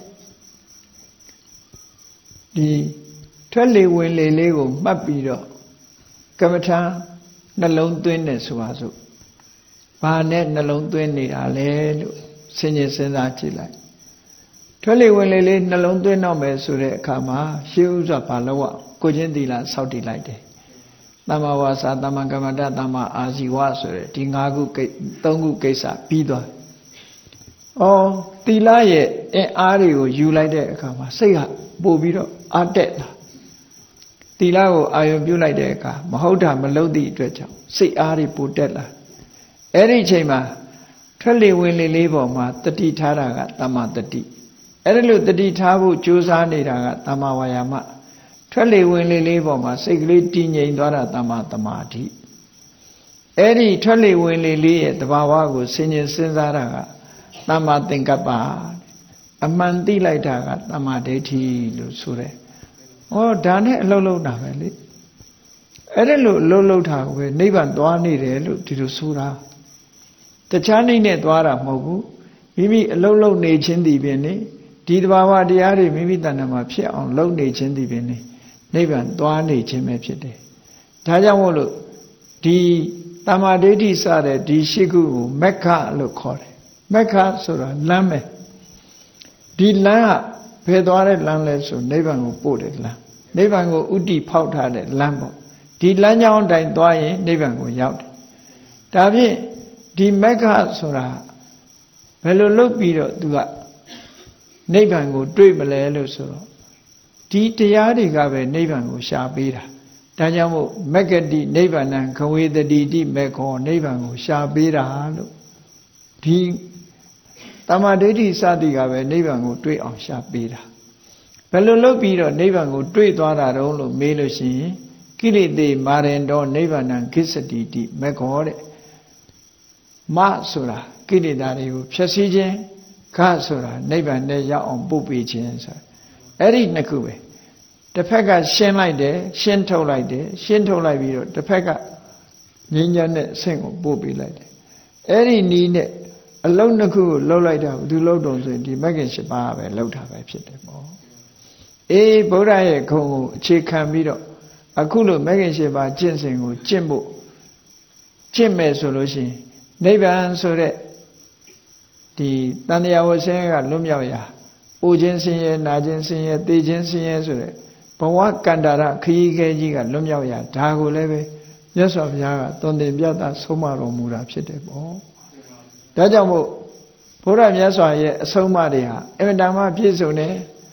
ဒီထွက်လေဝင်လေလေးကိုမှတ်ပြီးတော့ကမ္မထာနှလုံးသွင်းတယ်ဆိုပါစို့ဘာနဲ့နှလုံးသွင်းနေတာလဲလို့စဉ်းကျင်စဉ်းစားကြည့်လိုက်ထွက်လေဝင်လေလေးနှလုံးသွင်းတော့မယ်ဆိုတဲ့အခါမှာရှေးဥစွာဘာလို့อ่ะကိုချင်းသီလစောင့်တည်လိုက်တယ်သမ္မာဝါစာသမ္မာကမ္မန္တသမ္မာအာဇီဝဆိုတဲ့ဒီ၅ခုကိသုံးခုကိစ္စပြီးသွားဩသီလရဲ့အင်အားတွေကိုယူလိုက်တဲ့အခါမှာစိတ်ကပို့ပြီးတော့အားတက်လာသီလကိုအာရုံပြုလိုက်တဲ့အခါမဟုတ်တာမလုပ်သည့်အတွက်ကြောင့်စိတ်အားတွေပို့တက်လာအဲ့ဒီအချိန်မှာထွက်လေဝင်လေလေးပေါ်မှာတတိထားတာကသမ္မာတတိအဲ့ဒါလို့တတိထားဖို့ကြိုးစားနေတာကသမ္မာဝါယာမထွက်လေဝင်လေလေးပေါ်မှာစိတ်ကလေးတည်ငြိမ်သွားတာသမ္မာသမာဓိအဲ့ဒီထွက်လေဝင်လေလေးရဲ့တဘာဝကိုစဉ်းကျင်စဉ်းစားတာကသမ္မာသင်္ကပ္ပအမှန်သိလိုက်တာကသမ္မာဒိဋ္ဌိလို့ဆိုတယ်။ဩဒါနဲ့အလုံးလုံးတာပဲလေ။အဲ့ဒါလို့အလုံးလုံးတာကိုပဲနိဗ္ဗာန်သွားနေတယ်လို့ဒီလိုဆိုတာ။တခြားနည်းနဲ့သွားတာမဟုတ်ဘူး။မိမိအလုံးလုံးနေခြင်းဒီပင်နေဒီတဘာဝတရားတွေမိမိတဏ္ဍာမှာဖြစ်အောင်လုပ်နေခြင်းဒီပင်နေနိဗ္ဗာန်သွားနေခြင်းပဲဖြစ်တယ်။ဒါကြောင့်မို့လို့ဒီသမ္မာဒိဋ္ဌိစတဲ့ဒီရှိခုကိုမက္ခလို့ခေါ်တယ်။မက္ခဆိုတာလမ်းပဲ။ဒီလမ်းကဘယ်သွားတဲ့လမ်းလဲဆိုနိဗ္ဗာန်ကိုပို့တဲ့လမ်းနိဗ္ဗာန်ကိုဥတီဖောက်ထားတဲ့လမ်းပေါ့ဒီလမ်းကြောင်းတိုင်းသွားရင်နိဗ္ဗာန်ကိုရောက်တယ်ဒါဖြင့်ဒီမက္ခဆိုတာဘယ်လိုလုပ်ပြီးတော့သူကနိဗ္ဗာန်ကိုတွေ့မလဲလို့ဆိုတော့ဒီတရားတွေကပဲနိဗ္ဗာန်ကိုရှာပေးတာဒါကြောင့်မို့မက္ကတိနိဗ္ဗာန်ခဝေတတိတိမေခောနိဗ္ဗာန်ကိုရှာပေးတာလို့ဒီတမ္မာဒိဋ္ဌိစသည်ကပဲနိဗ္ဗာန်ကိုတွေ့အောင်ရှာပေးတာဘယ်လိုလုပ်ပြီးတော့နိဗ္ဗာန်ကိုတွေ့သွားတာတုံးလို့မေးလို့ရှိရင်ကိလေသေမာရင်တော့နိဗ္ဗာန်ခိစ္စတိတိမေခောတဲ့မဆိုတာကိလေသာတွေကိုဖြည့်ဆည်းခြင်းခဆိုတာနိဗ္ဗာန်နဲ့ရောက်အောင်ပို့ပေးခြင်းဆိုအဲ့ဒီနှစ်ခုပဲတစ်ဖက်ကရှင်းလိုက်တယ်ရှင်းထုတ်လိုက်တယ်ရှင်းထုတ်လိုက်ပြီးတော့တစ်ဖက်ကငြိမ်းချမ်းတဲ့အဆင့်ကိုပို့ပေးလိုက်တယ်အဲ့ဒီနီးနဲ့အလုံးနှစ်ခုကိုလှုပ်လိုက်တာဘယ်သူလှုပ်တုံဆိုရင်ဒီမဂ္ဂင်၈ပါးပဲလှုပ်တာပဲဖြစ်တယ်ပေါ့အေးဗုဒ္ဓရဲ့ခုံကိုအခြေခံပြီးတော့အခုလိုမဂ္ဂင်၈ပါးကျင့်စဉ်ကိုကျင့်ဖို့ကျင့်မယ်ဆိုလို့ရှိရင်နိဗ္ဗာန်ဆိုတဲ့ဒီတန်တရားဝဆင်းရဲကလွတ်မြောက်ရာအိုခြင်းဆင်းရဲနာခြင်းဆင်းရဲသိခြင်းဆင်းရဲဆိုတဲ့ဘဝကန္တာရခရီးခဲကြီးကလွတ်မြောက်ရာဒါကိုလည်းပဲမြတ်စွာဘုရားကသွန်သင်ပြသဆုံးမတော်မူတာဖြစ်တယ်ပေါ့ဒါကြောင့်မို့ဘုရားမြတ်စွာရဲ့အဆုံးအမတွေဟာအင်မတန်မှပြည့်စုံတယ်တ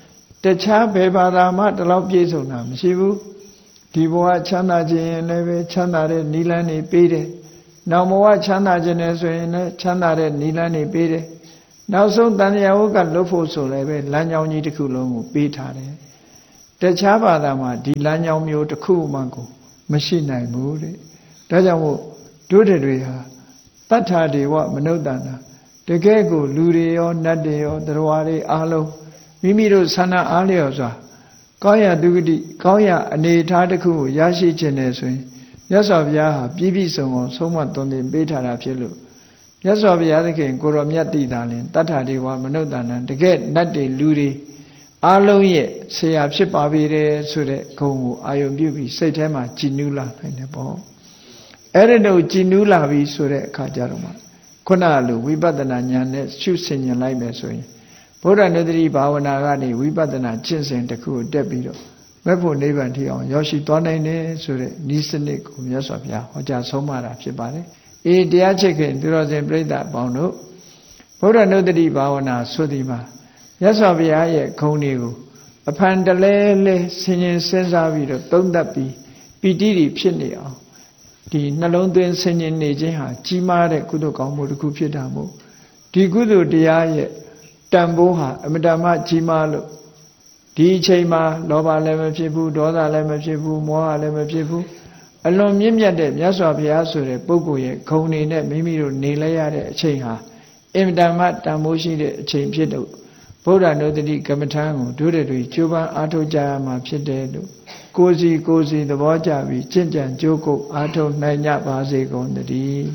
ခြားဘယ်ဘာသာမှဒီလောက်ပြည့်စုံတာမရှိဘူးဒီဘဝချမ်းသာခြင်းလည်းပဲချမ်းသာတဲ့နိလန်းနေပေးတယ်နောက်ဘဝချမ်းသာခြင်းလည်းဆိုရင်လည်းချမ်းသာတဲ့နိလန်းနေပေးတယ်နောက်ဆုံးတန်မြတ်ဝကလွတ်ဖို့ဆိုလည်းပဲလမ်းကြောင်းကြီးတစ်ခုလုံးကိုပေးထားတယ်တခြားဘာသာမှာဒီလမ်းကြောင်းမျိုးတစ်ခုမှကိုမရှိနိုင်ဘူးတဲ့ဒါကြောင့်မို့တို့တွေဟာတတ္ထာဒေဝမနုဿာနာတကယ်ကိုလူတွေရောနတ်တွေရောသရဝါတွေအားလုံးမိမိတို့ဆန္ဒအားလျော်စွာကောင်းရဒုက္တိကောင်းရအနေထားတစ်ခုကိုရရှိခြင်းနဲ့ဆိုရင်မြတ်စွာဘုရားဟာပြည့်ပြည့်စုံစုံဆုံးမသွန်သင်ပေးထားတာဖြစ်လို့မြတ်စွာဘုရားသခင်ကိုရောမြတ်တိသာလင်တတ္ထာဒေဝမနုဿာနာတကယ်နတ်တွေလူတွေအားလုံးရဲ့ဆရာဖြစ်ပါပေတယ်ဆိုတဲ့ဂုဏ်ကိုအာယုံပြုပြီးစိတ်ထဲမှာကြည်နူးလာနိုင်တယ်ပေါ့အဲ့ဒီတော့ကြည်နူးလာပြီဆိုတဲ့အခါကျတော့မှခုနကလိုဝိပဿနာဉာဏ်နဲ့ရှုဆင်ញင်လိုက်မယ်ဆိုရင်ဗုဒ္ဓနုတ္တိဘာဝနာကနေဝိပဿနာကျင့်စဉ်တစ်ခုကိုတက်ပြီးတော့မဲ့ဖို့နိဗ္ဗာန်ထိအောင်ရောက်ရှိသွားနိုင်တယ်ဆိုတဲ့ဤစနစ်ကိုမြတ်စွာဘုရားဟောကြားဆုံးမတာဖြစ်ပါတယ်အေးတရားချစ်ခင်သူတော်စင်ပြိဿအပေါင်းတို့ဗုဒ္ဓနုတ္တိဘာဝနာဆိုဒီမှာမြတ်စွာဘုရားရဲ့ဂုဏ်တွေကိုအဖန်တလဲလဲဆင်ញင်စဉ်းစားပြီးတော့သုံးသပ်ပြီးပီတိတွေဖြစ်နေအောင်ဒီနှလုံးသွင်းဆင်ញင်နေခြင်းဟာကြီးမားတဲ့ကုသိုလ်ကောင်းမှုတစ်ခုဖြစ်တာမို့ဒီကုသိုလ်တရားရဲ့တန်ဖိုးဟာအမတ္တမကြီးမားလို့ဒီအချိန်မှာလောဘလည်းမဖြစ်ဘူးဒေါသလည်းမဖြစ်ဘူးမောဟလည်းမဖြစ်ဘူးအလွန်မြင့်မြတ်တဲ့မြတ်စွာဘုရားဆိုတဲ့ပုဂ္ဂိုလ်ရဲ့ဂုဏ်တွေနဲ့မိမိတို့နေလဲရတဲ့အချိန်ဟာအမတ္တမတန်ဖိုးရှိတဲ့အချိန်ဖြစ်လို့ဗုဒ္ဓနုတ္တိကမ္မထာကိုတို့တွေကြိုးပမ်းအားထုတ်ကြရမှာဖြစ်တယ်လို့ကိုယ်စီကိုယ်စီသဘောကျပြီးကျင့်ကြံကြိုးကုပ်အားထုတ်နိုင်ကြပါစေကုန်သတည်း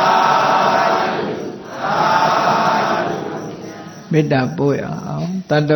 မေတ္တာပို့ရအောင်တတ္တ